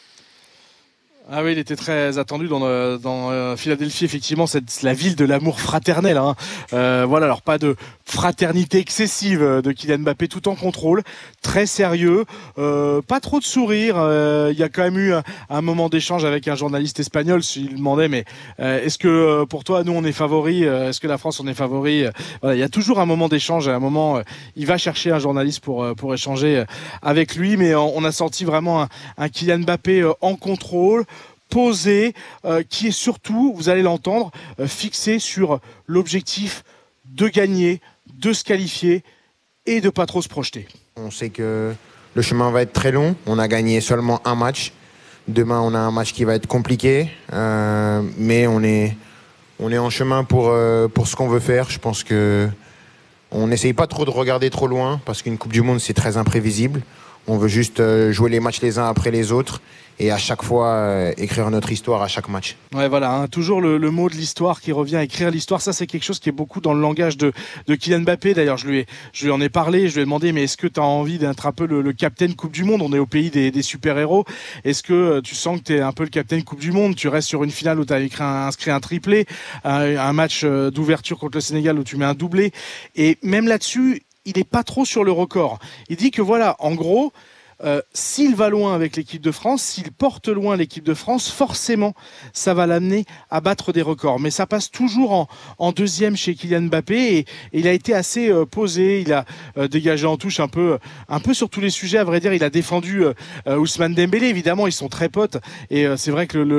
Ah oui, il était très attendu dans Philadelphie, effectivement, c'est la ville de l'amour fraternel. Hein. Voilà, alors pas de fraternité excessive de Kylian Mbappé, tout en contrôle, très sérieux, pas trop de sourire. Il y a quand même eu un moment d'échange avec un journaliste espagnol, il demandait, mais est-ce que pour toi, nous on est favoris, est-ce que la France on est favori? Voilà, il y a toujours un moment d'échange, à un moment, il va chercher un journaliste pour échanger avec lui, mais on a senti vraiment un Kylian Mbappé en contrôle, posé, qui est surtout, vous allez l'entendre, fixé sur l'objectif de gagner, de se qualifier et de pas trop se projeter. On sait que le chemin va être très long. On a gagné seulement un match. Demain, on a un match qui va être compliqué, mais on est en chemin pour ce qu'on veut faire. Je pense que on n'essaye pas trop de regarder trop loin parce qu'une Coupe du Monde, c'est très imprévisible. On veut juste jouer les matchs les uns après les autres et à chaque fois écrire notre histoire à chaque match. Ouais, voilà, hein, toujours le mot de l'histoire qui revient, écrire l'histoire. Ça, c'est quelque chose qui est beaucoup dans le langage de Kylian Mbappé. D'ailleurs, je lui en ai parlé, je lui ai demandé, mais est-ce que tu as envie d'être un peu le capitaine Coupe du Monde ? On est au pays des super-héros. Est-ce que tu sens que tu es un peu le capitaine Coupe du Monde ? Tu restes sur une finale où tu as inscrit un triplé, un match d'ouverture contre le Sénégal où tu mets un doublé. Et même là-dessus, il n'est pas trop sur le record. Il dit que voilà, en gros, s'il va loin avec l'équipe de France, s'il porte loin l'équipe de France, forcément, ça va l'amener à battre des records. Mais ça passe toujours en deuxième chez Kylian Mbappé et il a été assez posé. Il a dégagé en touche un peu sur tous les sujets. À vrai dire, il a défendu Ousmane Dembélé. Évidemment, ils sont très potes et c'est vrai que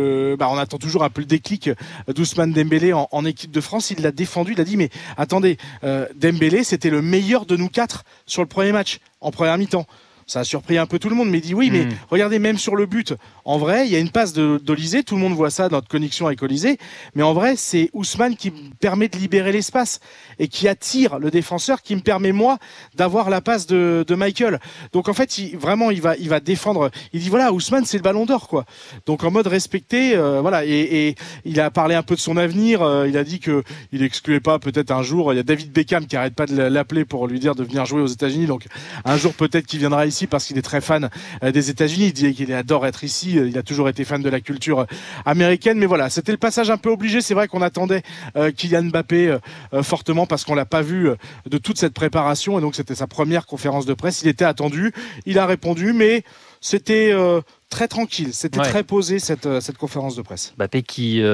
on attend toujours un peu le déclic d'Ousmane Dembélé en équipe de France. Il l'a défendu. Il a dit mais attendez, Dembélé, c'était le meilleur de nous quatre sur le premier match en première mi-temps. Ça a surpris un peu tout le monde, mais il dit oui, mais regardez, même sur le but, en vrai, il y a une passe d'Olysée, tout le monde voit ça dans notre connexion avec Olysée, mais en vrai, c'est Ousmane qui permet de libérer l'espace et qui attire le défenseur, qui me permet, moi, d'avoir la passe de Michael. Donc, en fait, il va défendre. Il dit, voilà, Ousmane, c'est le ballon d'or, quoi. Donc, en mode respecté, voilà, et il a parlé un peu de son avenir, il a dit qu'il excluait pas, peut-être un jour, il y a David Beckham qui arrête pas de l'appeler pour lui dire de venir jouer aux États-Unis, donc un jour, peut-être qu'il viendra ici parce qu'il est très fan des États-Unis. Il dit qu'il adore être ici. Il a toujours été fan de la culture américaine. Mais voilà, c'était le passage un peu obligé. C'est vrai qu'on attendait Kylian Mbappé fortement parce qu'on l'a pas vu de toute cette préparation. Et donc, c'était sa première conférence de presse. Il était attendu. Il a répondu, mais c'était très tranquille. C'était très posé, cette conférence de presse. Mbappé qui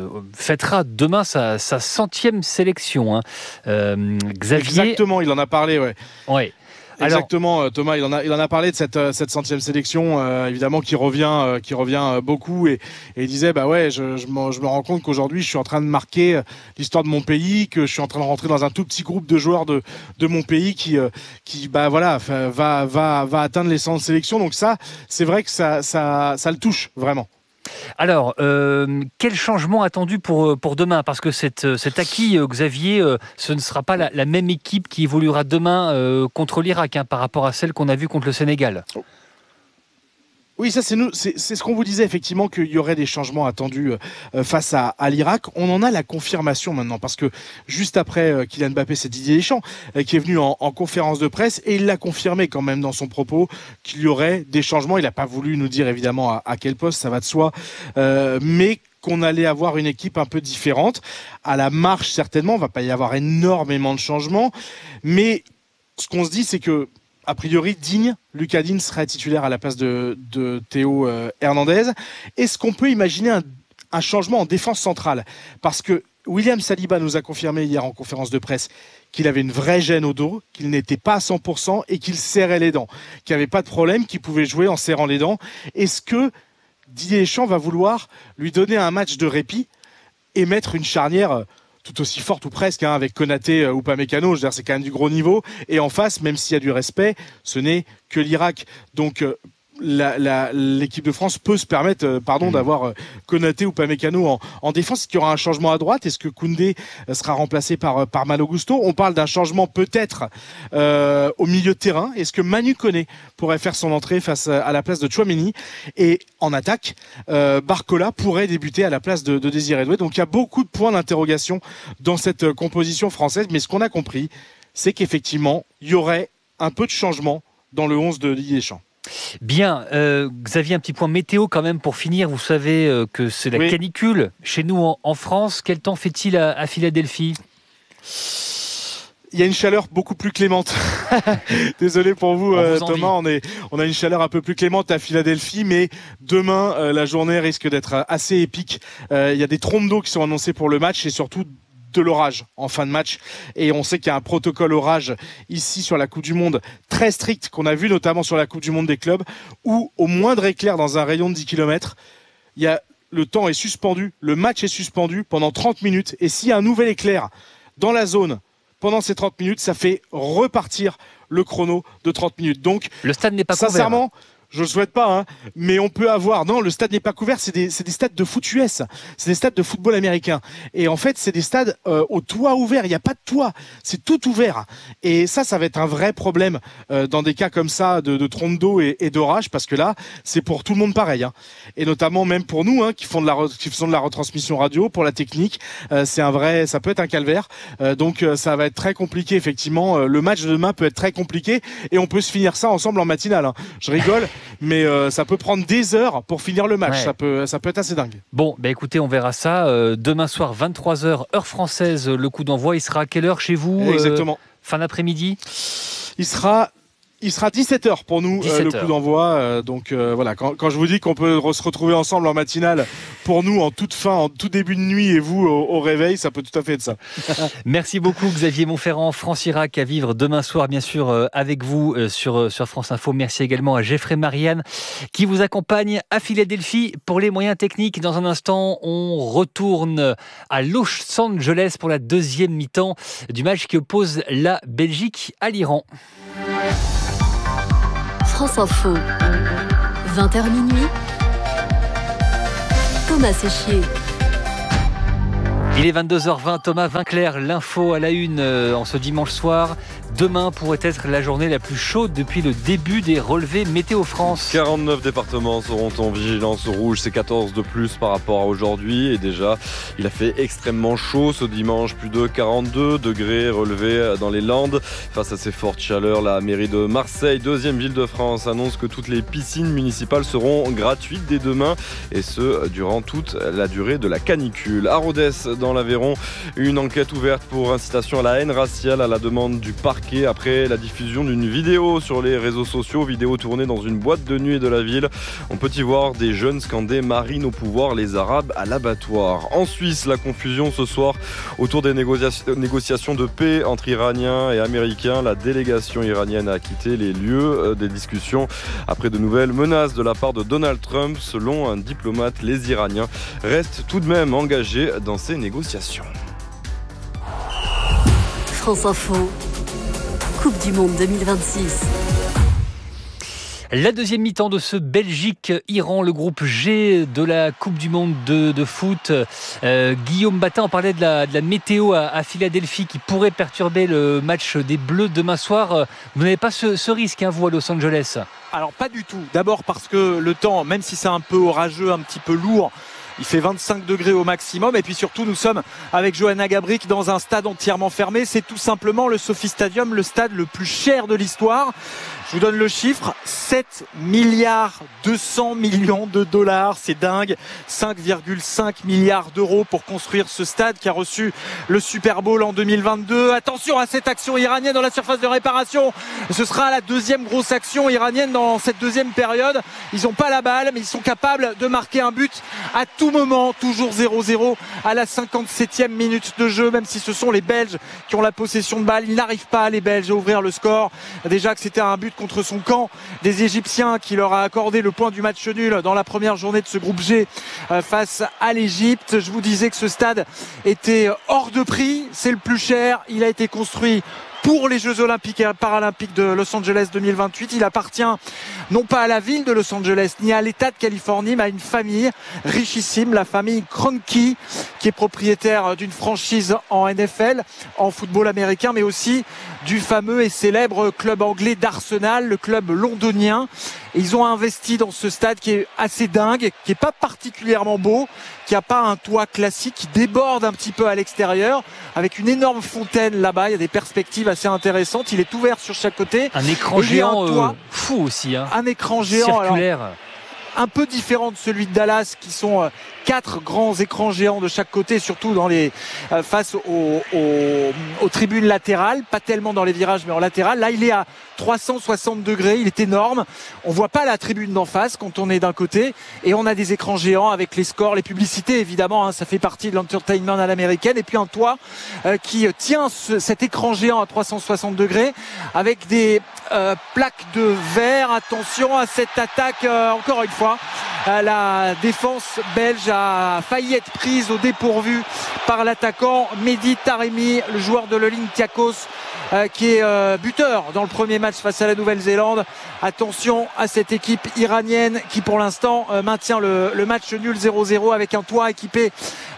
fêtera demain sa 100e sélection. Hein. Xavier... Exactement, il en a parlé, ouais. Exactement, alors, Thomas, il en a parlé de cette 100e sélection, évidemment, qui revient beaucoup, et il disait, bah ouais, je me rends compte qu'aujourd'hui, je suis en train de marquer l'histoire de mon pays, que je suis en train de rentrer dans un tout petit groupe de joueurs de mon pays qui bah voilà, va atteindre les 100 sélections. Donc ça, c'est vrai que ça le touche vraiment. Alors, quel changement attendu pour demain ? Parce que cet acquis, Xavier, ce ne sera pas la même équipe qui évoluera demain contre l'Irak par rapport à celle qu'on a vue contre le Sénégal. Oui, ça c'est ce qu'on vous disait effectivement, qu'il y aurait des changements attendus face à l'Irak. On en a la confirmation maintenant parce que juste après Kylian Mbappé, c'est Didier Deschamps qui est venu en conférence de presse et il l'a confirmé quand même dans son propos qu'il y aurait des changements. Il n'a pas voulu nous dire évidemment à quel poste, ça va de soi, mais qu'on allait avoir une équipe un peu différente. À la marche certainement, il ne va pas y avoir énormément de changements, mais ce qu'on se dit c'est que a priori, Lucas Digne serait titulaire à la place de Théo Hernandez. Est-ce qu'on peut imaginer un changement en défense centrale ? Parce que William Saliba nous a confirmé hier en conférence de presse qu'il avait une vraie gêne au dos, qu'il n'était pas à 100% et qu'il serrait les dents, qu'il n'y avait pas de problème, qu'il pouvait jouer en serrant les dents. Est-ce que Didier Deschamps va vouloir lui donner un match de répit et mettre une charnière tout aussi forte ou presque, avec Konaté ou Upamecano, je veux dire, c'est quand même du gros niveau. Et en face, même s'il y a du respect, ce n'est que l'Irak. Donc l'équipe de France peut se permettre d'avoir Konaté ou Upamecano en défense. Est-ce qu'il y aura un changement à droite ? Est-ce que Koundé sera remplacé par Malo Gusto ? On parle d'un changement peut-être au milieu de terrain. Est-ce que Manu Koné pourrait faire son entrée face à la place de Tchouaméni ? Et en attaque, Barcola pourrait débuter à la place de Désiré Doué. Donc il y a beaucoup de points d'interrogation dans cette composition française. Mais ce qu'on a compris, c'est qu'effectivement, il y aurait un peu de changement dans le 11 de Didier Deschamps. Bien, Xavier, un petit point météo quand même pour finir. Vous savez que c'est la canicule chez nous en France. Quel temps fait-il à Philadelphie ? Il y a une chaleur beaucoup plus clémente. Désolé pour vous, Thomas. On a une chaleur un peu plus clémente à Philadelphie, mais demain, la journée risque d'être assez épique. Il y a des trompes d'eau qui sont annoncées pour le match et surtout de l'orage en fin de match, et on sait qu'il y a un protocole orage ici sur la Coupe du Monde très strict qu'on a vu notamment sur la Coupe du Monde des clubs, où au moindre éclair dans un rayon de 10 km, le temps est suspendu, le match est suspendu pendant 30 minutes, et s'il y a un nouvel éclair dans la zone pendant ces 30 minutes, ça fait repartir le chrono de 30 minutes. Donc le stade n'est pas sincèrement, Je le souhaite pas, hein, mais on peut avoir. Non, le stade n'est pas couvert. C'est des stades de foot US. C'est des stades de football américain. Et en fait, c'est des stades au toit ouvert. Il n'y a pas de toit. C'est tout ouvert. Et ça va être un vrai problème dans des cas comme ça de trompe d'eau et d'orage, parce que là, c'est pour tout le monde pareil. Hein. Et notamment même pour nous, hein, qui faisons de la retransmission radio, pour la technique, ça peut être un calvaire. Donc ça va être très compliqué effectivement. Le match de demain peut être très compliqué et on peut se finir ça ensemble en matinale. Hein. Je rigole. Mais ça peut prendre des heures pour finir le match. Ouais. Ça peut être assez dingue. Bon, écoutez, on verra ça. Demain soir, 23h, heure française, le coup d'envoi. Il sera à quelle heure chez vous ? Exactement. Fin d'après-midi ? Il sera 17h pour nous, le coup d'envoi. Donc voilà, quand je vous dis qu'on peut se retrouver ensemble en matinale, pour nous, en tout début de nuit, et vous au réveil, ça peut tout à fait être ça. Merci beaucoup Xavier Montferrand, France Irak à vivre demain soir, bien sûr, avec vous sur France Info. Merci également à Jeffrey Marianne qui vous accompagne à Philadelphie pour les moyens techniques. Dans un instant, on retourne à Los Angeles pour la deuxième mi-temps du match qui oppose la Belgique à l'Iran. France Info, 20h minuit, Thomas Séchier. Il est 22h20, Thomas Vinclair, l'info à la une en ce dimanche soir. Demain pourrait être la journée la plus chaude depuis le début des relevés Météo France. 49 départements seront en vigilance rouge, c'est 14 de plus par rapport à aujourd'hui. Et déjà, il a fait extrêmement chaud ce dimanche, plus de 42 degrés relevés dans les Landes. Face à ces fortes chaleurs, la mairie de Marseille, deuxième ville de France, annonce que toutes les piscines municipales seront gratuites dès demain. Et ce, durant toute la durée de la canicule. À Rodez, dans l'Aveyron, une enquête ouverte pour incitation à la haine raciale à la demande du parquet après la diffusion d'une vidéo sur les réseaux sociaux, vidéo tournée dans une boîte de nuit de la ville. On peut y voir des jeunes scander « Marine au pouvoir, les Arabes à l'abattoir ». En Suisse, la confusion ce soir autour des négociations de paix entre Iraniens et Américains. La délégation iranienne a quitté les lieux des discussions après de nouvelles menaces de la part de Donald Trump. Selon un diplomate, les Iraniens restent tout de même engagés dans ces négociations. France Info, Coupe du Monde 2026. La deuxième mi-temps de ce Belgique-Iran, le groupe G de la Coupe du Monde de foot. Guillaume Batin, on parlait de la météo à Philadelphie qui pourrait perturber le match des Bleus demain soir. Vous n'avez pas ce risque, hein, vous, à Los Angeles ? Alors pas du tout. D'abord parce que le temps, même si c'est un peu orageux, un petit peu lourd, il fait 25 degrés au maximum. Et puis surtout, nous sommes avec Johanna Gabrick dans un stade entièrement fermé. C'est tout simplement le Sophie Stadium, le stade le plus cher de l'histoire. Je vous donne le chiffre, 7 milliards 200 millions de dollars, c'est dingue. 5,5 milliards d'euros pour construire ce stade qui a reçu le Super Bowl en 2022. Attention à cette action iranienne dans la surface de réparation. Ce sera la deuxième grosse action iranienne dans cette deuxième période. Ils n'ont pas la balle, mais ils sont capables de marquer un but à tout moment. Toujours 0-0 à la 57e minute de jeu, même si ce sont les Belges qui ont la possession de balle. Ils n'arrivent pas, les Belges, à ouvrir le score. Déjà que c'était un but contre son camp des Égyptiens qui leur a accordé le point du match nul dans la première journée de ce groupe G face à l'Égypte. Je vous disais que ce stade était hors de prix, c'est le plus cher, il a été construit pour les Jeux Olympiques et Paralympiques de Los Angeles 2028. Il appartient non pas à la ville de Los Angeles ni à l'État de Californie, mais à une famille richissime, la famille Kroenke, qui est propriétaire d'une franchise en NFL, en football américain, mais aussi du fameux et célèbre club anglais d'Arsenal, le club londonien. Et ils ont investi dans ce stade qui est assez dingue, qui est pas particulièrement beau, qui a pas un toit classique, qui déborde un petit peu à l'extérieur, avec une énorme fontaine là-bas. Il y a des perspectives assez intéressantes. Il est ouvert sur chaque côté. Un écran géant fou aussi. Hein. Un écran géant circulaire. Alors, un peu différent de celui de Dallas, qui sont 4 grands écrans géants de chaque côté, surtout dans les face aux tribunes latérales, pas tellement dans les virages mais en latéral. Là il est à 360 degrés, il est énorme, on voit pas la tribune d'en face quand on est d'un côté, et on a des écrans géants avec les scores, les publicités évidemment, hein, ça fait partie de l'entertainment à l'américaine, et puis un toit qui tient cet écran géant à 360 degrés avec des plaques de verre. Attention à cette attaque encore une fois La défense belge a failli être prise au dépourvu par l'attaquant Mehdi Taremi, le joueur de l'Olympiakos, qui est buteur dans le premier match face à la Nouvelle-Zélande. Attention à cette équipe iranienne qui pour l'instant maintient le match nul 0-0 avec un toit équipé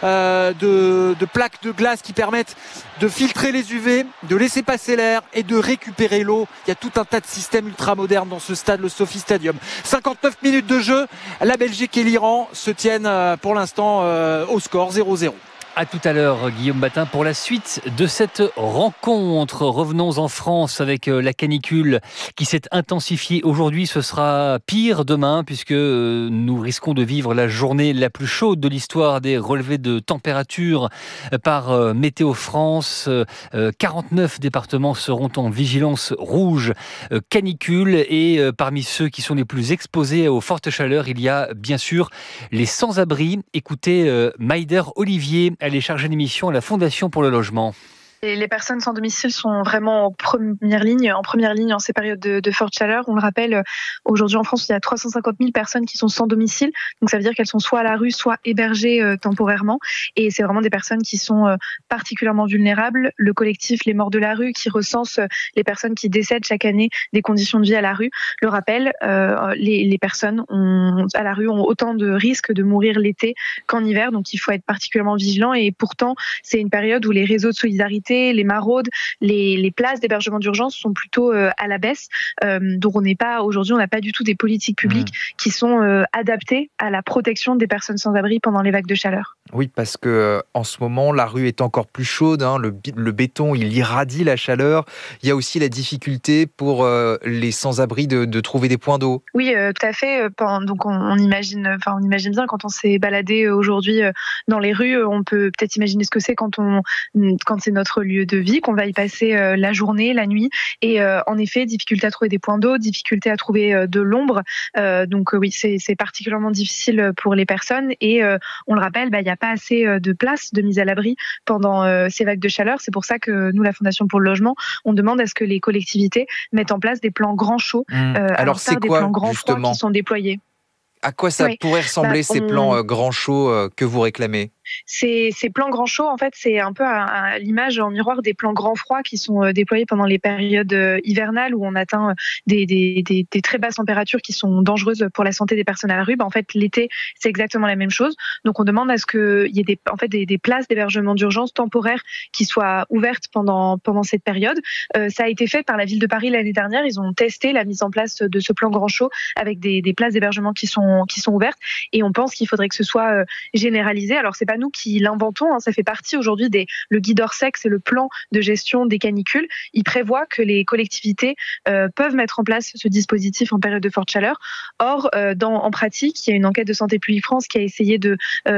de plaques de glace qui permettent de filtrer les UV, de laisser passer l'air et de récupérer l'eau. Il y a tout un tas de systèmes ultramodernes dans ce stade, le Sophie Stadium. 59 minutes de jeu, la Belgique et l'Iran se tiennent pour l'instant au score 0-0. À tout à l'heure, Guillaume Batin, pour la suite de cette rencontre. Revenons en France avec la canicule qui s'est intensifiée aujourd'hui. Ce sera pire demain puisque nous risquons de vivre la journée la plus chaude de l'histoire des relevés de température par Météo France. 49 départements seront en vigilance rouge canicule et parmi ceux qui sont les plus exposés aux fortes chaleurs, il y a bien sûr les sans-abri. Écoutez Maïder Olivier, elle est chargée d'émission à la Fondation pour le logement. Et les personnes sans domicile sont vraiment en première ligne en ces périodes de forte chaleur. On le rappelle, aujourd'hui en France, il y a 350 000 personnes qui sont sans domicile. Donc ça veut dire qu'elles sont soit à la rue, soit hébergées temporairement. Et c'est vraiment des personnes qui sont particulièrement vulnérables. Le collectif Les Morts de la rue qui recense les personnes qui décèdent chaque année des conditions de vie à la rue le rappelle, les personnes à la rue ont autant de risques de mourir l'été qu'en hiver. Donc il faut être particulièrement vigilant. Et pourtant, c'est une période où les réseaux de solidarité, les maraudes, les places d'hébergement d'urgence sont plutôt à la baisse. Donc aujourd'hui, on n'a pas du tout des politiques publiques qui sont adaptées à la protection des personnes sans abri pendant les vagues de chaleur. Oui, parce que en ce moment, la rue est encore plus chaude. Le béton, il irradie la chaleur. Il y a aussi la difficulté pour les sans-abri de trouver des points d'eau. Oui, tout à fait. Donc on imagine bien quand on s'est baladé aujourd'hui dans les rues, on peut peut-être imaginer ce que c'est quand c'est notre lieu de vie, qu'on va y passer la journée, la nuit. Et en effet, difficulté à trouver des points d'eau, difficulté à trouver de l'ombre. Donc oui, c'est particulièrement difficile pour les personnes. Et on le rappelle, il n'y a pas assez de place de mise à l'abri pendant ces vagues de chaleur. C'est pour ça que nous, la Fondation pour le logement, on demande à ce que les collectivités mettent en place des plans grands chauds. Alors c'est quoi, des plans grands justement, froids qui sont déployés. À quoi ça pourrait ressembler ces plans grands chauds que vous réclamez ? Ces plans grands chauds, en fait, c'est un peu à l'image en miroir des plans grands froids qui sont déployés pendant les périodes hivernales où on atteint des très basses températures qui sont dangereuses pour la santé des personnes à la rue. En fait, l'été, c'est exactement la même chose. Donc, on demande à ce qu'il y ait des places d'hébergement d'urgence temporaires qui soient ouvertes pendant cette période. Ça a été fait par la ville de Paris l'année dernière. Ils ont testé la mise en place de ce plan grand chaud avec des places d'hébergement qui sont ouvertes. Et on pense qu'il faudrait que ce soit généralisé. Alors, c'est pas nous qui l'inventons, ça fait partie aujourd'hui le guide Orsec, c'est le plan de gestion des canicules. Il prévoit que les collectivités peuvent mettre en place ce dispositif en période de forte chaleur. Or, en pratique, il y a une enquête de Santé publique France qui a essayé qui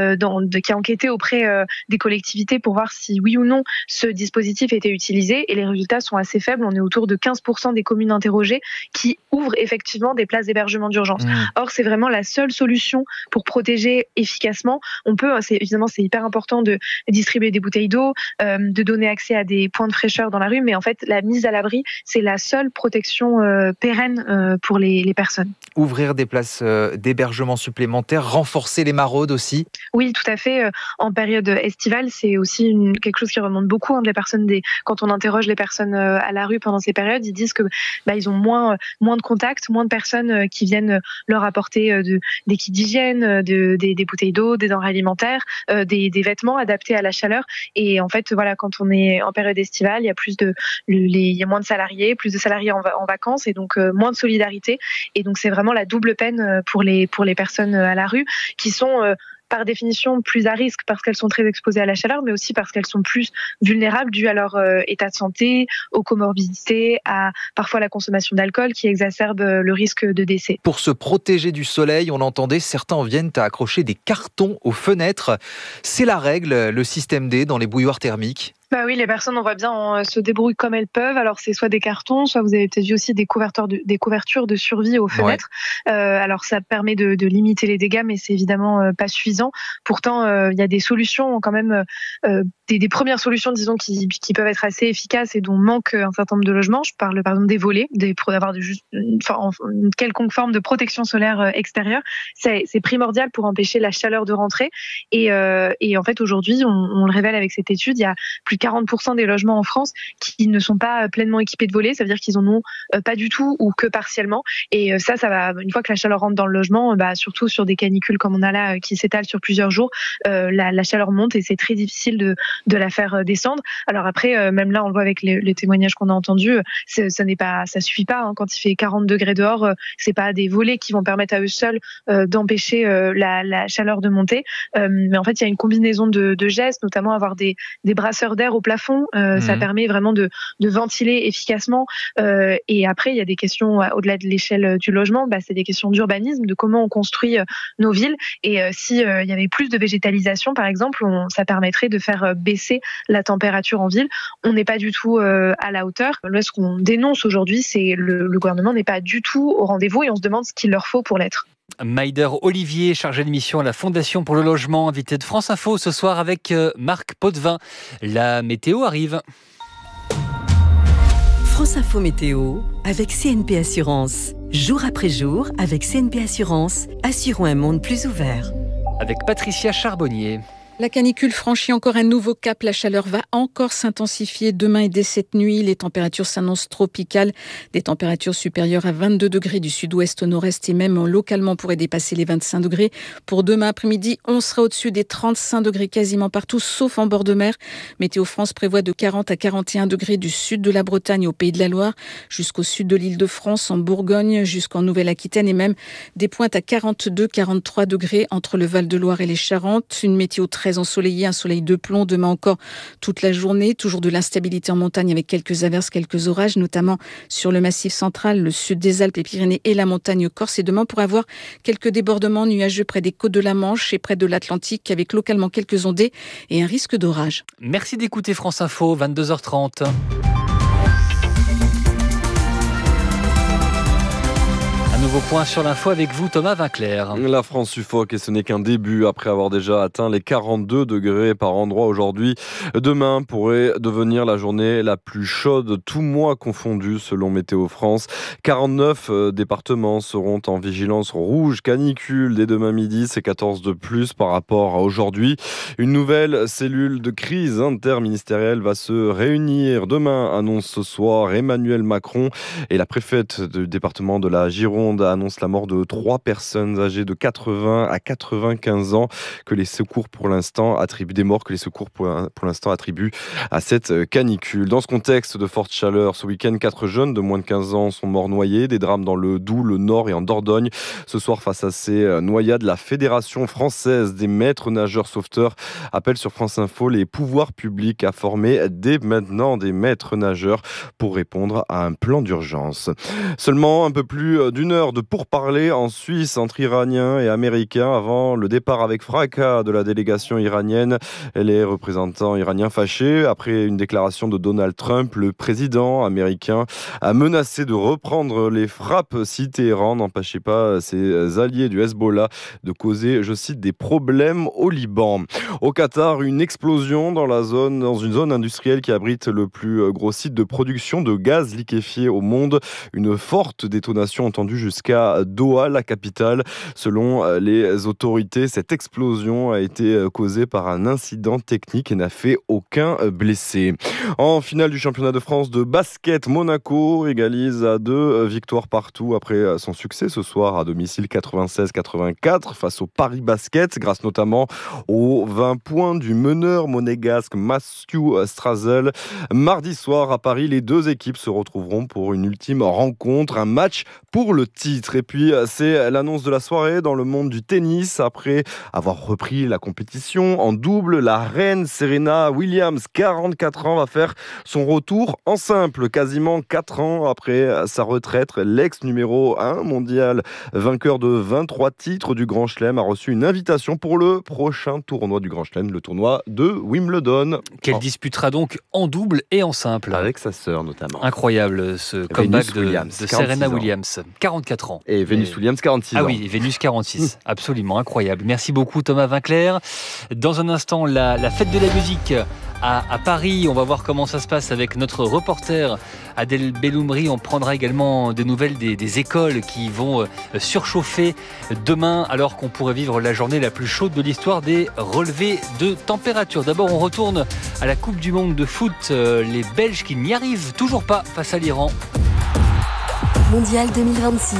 a enquêté auprès des collectivités pour voir si oui ou non ce dispositif était utilisé, et les résultats sont assez faibles. On est autour de 15% des communes interrogées qui ouvrent effectivement des places d'hébergement d'urgence. Or, c'est vraiment la seule solution pour protéger efficacement. C'est hyper important de distribuer des bouteilles d'eau, de donner accès à des points de fraîcheur dans la rue, mais en fait, la mise à l'abri, c'est la seule protection pérenne pour les personnes. Ouvrir des places d'hébergement supplémentaires, renforcer les maraudes aussi ? Oui, tout à fait. En période estivale, c'est aussi quelque chose qui remonte beaucoup des personnes. Quand on interroge les personnes à la rue pendant ces périodes, ils disent que ils ont moins de contacts, moins de personnes qui viennent leur apporter des kits d'hygiène, des bouteilles d'eau, des denrées alimentaires, des vêtements adaptés à la chaleur. Et en fait, quand on est en période estivale, il y a moins de salariés, plus de salariés en vacances, et donc moins de solidarité. Et donc c'est vraiment la double peine pour les personnes à la rue qui sont par définition plus à risque parce qu'elles sont très exposées à la chaleur, mais aussi parce qu'elles sont plus vulnérables dû à leur état de santé, aux comorbidités, à parfois la consommation d'alcool qui exacerbe le risque de décès. Pour se protéger du soleil, on entendait, certains en viennent à accrocher des cartons aux fenêtres. C'est la règle, le système D dans les bouilloires thermiques. Bah oui, les personnes, on voit bien, se débrouillent comme elles peuvent. Alors, c'est soit des cartons, soit vous avez peut-être vu aussi des couvertures de survie aux fenêtres. Ouais. Alors, ça permet de limiter les dégâts, mais c'est évidemment pas suffisant. Pourtant, il y a des solutions quand même, des premières solutions, disons, qui peuvent être assez efficaces et dont manque un certain nombre de logements. Je parle par exemple des volets, d'avoir une quelconque forme de protection solaire extérieure. C'est primordial pour empêcher la chaleur de rentrer. Et en fait, aujourd'hui, on le révèle avec cette étude, il y a plus de 40% des logements en France qui ne sont pas pleinement équipés de volets. Ça veut dire qu'ils en ont pas du tout ou que partiellement. Et ça va, une fois que la chaleur rentre dans le logement, surtout sur des canicules comme on a là, qui s'étalent sur plusieurs jours, la chaleur monte et c'est très difficile de la faire descendre. Alors après, même là, on le voit avec les témoignages qu'on a entendus, ça suffit pas. Quand il fait 40 degrés dehors, c'est pas des volets qui vont permettre à eux seuls d'empêcher la chaleur de monter. Mais en fait, il y a une combinaison de gestes, notamment avoir des brasseurs d'air au plafond. Ça permet vraiment de ventiler efficacement. Et après, il y a des questions au-delà de l'échelle du logement. C'est des questions d'urbanisme, de comment on construit nos villes. Et si il y avait plus de végétalisation, par exemple, ça permettrait de faire baisser la température en ville. On n'est pas du tout à la hauteur. Là, ce qu'on dénonce aujourd'hui, c'est le gouvernement n'est pas du tout au rendez-vous et on se demande ce qu'il leur faut pour l'être. Maïder Olivier, chargé de mission à la Fondation pour le logement, invité de France Info ce soir avec Marc Potvin. La météo arrive. France Info Météo avec CNP Assurance. Jour après jour, avec CNP Assurance, assurons un monde plus ouvert. Avec Patricia Charbonnier. La canicule franchit encore un nouveau cap. La chaleur va encore s'intensifier demain et dès cette nuit. Les températures s'annoncent tropicales. Des températures supérieures à 22 degrés du sud-ouest au nord-est et même localement pourraient dépasser les 25 degrés. Pour demain après-midi, on sera au-dessus des 35 degrés quasiment partout, sauf en bord de mer. Météo France prévoit de 40 à 41 degrés du sud de la Bretagne au Pays de la Loire, jusqu'au sud de l'Île-de-France, en Bourgogne, jusqu'en Nouvelle-Aquitaine et même des pointes à 42-43 degrés entre le Val-de-Loire et les Charentes. Une météo très ensoleillé, un soleil de plomb demain encore toute la journée, toujours de l'instabilité en montagne avec quelques averses, quelques orages, notamment sur le Massif central, le sud des Alpes, les Pyrénées et la montagne corse. Et demain, on pourrait avoir quelques débordements nuageux près des côtes de la Manche et près de l'Atlantique, avec localement quelques ondées et un risque d'orage. Merci d'écouter France Info, 22h30. Nouveau point sur l'info avec vous, Thomas Vinclair. La France suffoque et ce n'est qu'un début après avoir déjà atteint les 42 degrés par endroit aujourd'hui. Demain pourrait devenir la journée la plus chaude, tout mois confondu selon Météo France. 49 départements seront en vigilance rouge canicule dès demain midi, c'est 14 de plus par rapport à aujourd'hui. Une nouvelle cellule de crise interministérielle va se réunir demain, annonce ce soir Emmanuel Macron, et la préfète du département de la Gironde annonce la mort de 3 personnes âgées de 80 à 95 ans que les secours pour l'instant attribuent à cette canicule. Dans ce contexte de forte chaleur, ce week-end, 4 jeunes de moins de 15 ans sont morts noyés. Des drames dans le Doubs, le Nord et en Dordogne. Ce soir, face à ces noyades, la Fédération française des maîtres nageurs sauveteurs appelle sur France Info les pouvoirs publics à former dès maintenant des maîtres nageurs pour répondre à un plan d'urgence. Seulement un peu plus d'une heure de pourparlers en Suisse entre Iraniens et Américains avant le départ avec fracas de la délégation iranienne. Les représentants iraniens fâchés après une déclaration de Donald Trump. Le président américain a menacé de reprendre les frappes si Téhéran n'empêchait pas ses alliés du Hezbollah de causer, je cite, des problèmes au Liban. Au Qatar, une explosion dans une zone industrielle qui abrite le plus gros site de production de gaz liquéfié au monde. Une forte détonation entendue jusqu'à Doha, la capitale. Selon les autorités, cette explosion a été causée par un incident technique et n'a fait aucun blessé. En finale du championnat de France de basket, Monaco égalise à 2 victoires partout après son succès ce soir à domicile 96-84 face au Paris Basket, grâce notamment aux 20 points du meneur monégasque Matthew Strazel. Mardi soir à Paris, les deux équipes se retrouveront pour une ultime rencontre, un match pour le titre titre. Et puis, c'est l'annonce de la soirée dans le monde du tennis. Après avoir repris la compétition en double, la reine Serena Williams, 44 ans, va faire son retour en simple. Quasiment 4 ans après sa retraite, l'ex numéro 1 mondial, vainqueur de 23 titres du Grand Chelem, a reçu une invitation pour le prochain tournoi du Grand Chelem, le tournoi de Wimbledon. Qu'elle disputera donc en double et en simple. Avec sa sœur notamment. Incroyable ce comeback de Serena Williams. 44 ans. Et Venus Williams, 46 ans. Ah oui, Venus 46. Absolument incroyable. Merci beaucoup Thomas Vinclair. Dans un instant, la fête de la musique à Paris. On va voir comment ça se passe avec notre reporter Adèle Belloumri. On prendra également des nouvelles des écoles qui vont surchauffer demain, alors qu'on pourrait vivre la journée la plus chaude de l'histoire des relevés de température. D'abord, on retourne à la Coupe du Monde de foot. Les Belges qui n'y arrivent toujours pas face à l'Iran. Mondial 2026.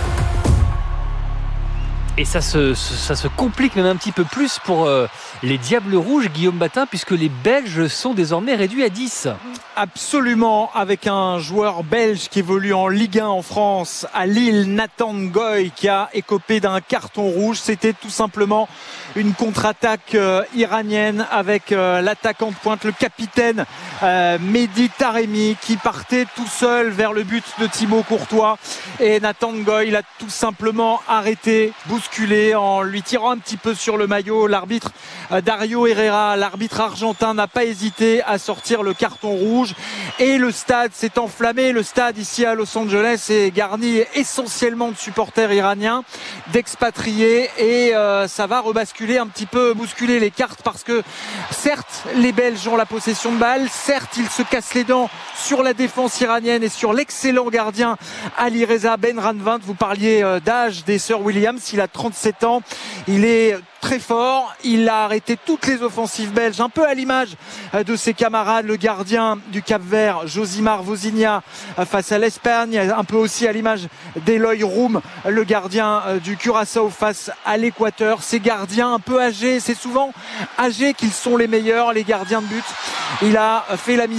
Et ça se complique même un petit peu plus pour les Diables Rouges, Guillaume Batin, puisque les Belges sont désormais réduits à 10. Absolument, avec un joueur belge qui évolue en Ligue 1 en France, à Lille, Nathan Ngoy, qui a écopé d'un carton rouge. C'était tout simplement une contre-attaque iranienne avec l'attaquant de pointe, le capitaine Mehdi Taremi, qui partait tout seul vers le but de Thibaut Courtois. Et Nathan Ngoy l'a tout simplement arrêté, bousculé, en lui tirant un petit peu sur le maillot. L'arbitre Dario Herrera, l'arbitre argentin, n'a pas hésité à sortir le carton rouge. Et le stade s'est enflammé. Le stade ici à Los Angeles est garni essentiellement de supporters iraniens, d'expatriés, et ça va rebasculer un petit peu, bousculer les cartes, parce que certes les Belges ont la possession de balle, certes ils se cassent les dents sur la défense iranienne et sur l'excellent gardien Ali Reza Benranvant. Vous parliez d'âge des sœurs Williams, il a 37 ans, il est très fort, il a arrêté toutes les offensives belges, un peu à l'image de ses camarades, le gardien du Cap-Vert Josimar Vozinha face à l'Espagne, un peu aussi à l'image d'Eloy Roum, le gardien du Curaçao face à l'Équateur. Ces gardiens un peu âgés, c'est souvent âgés qu'ils sont les meilleurs, les gardiens de but. Il a fait la mise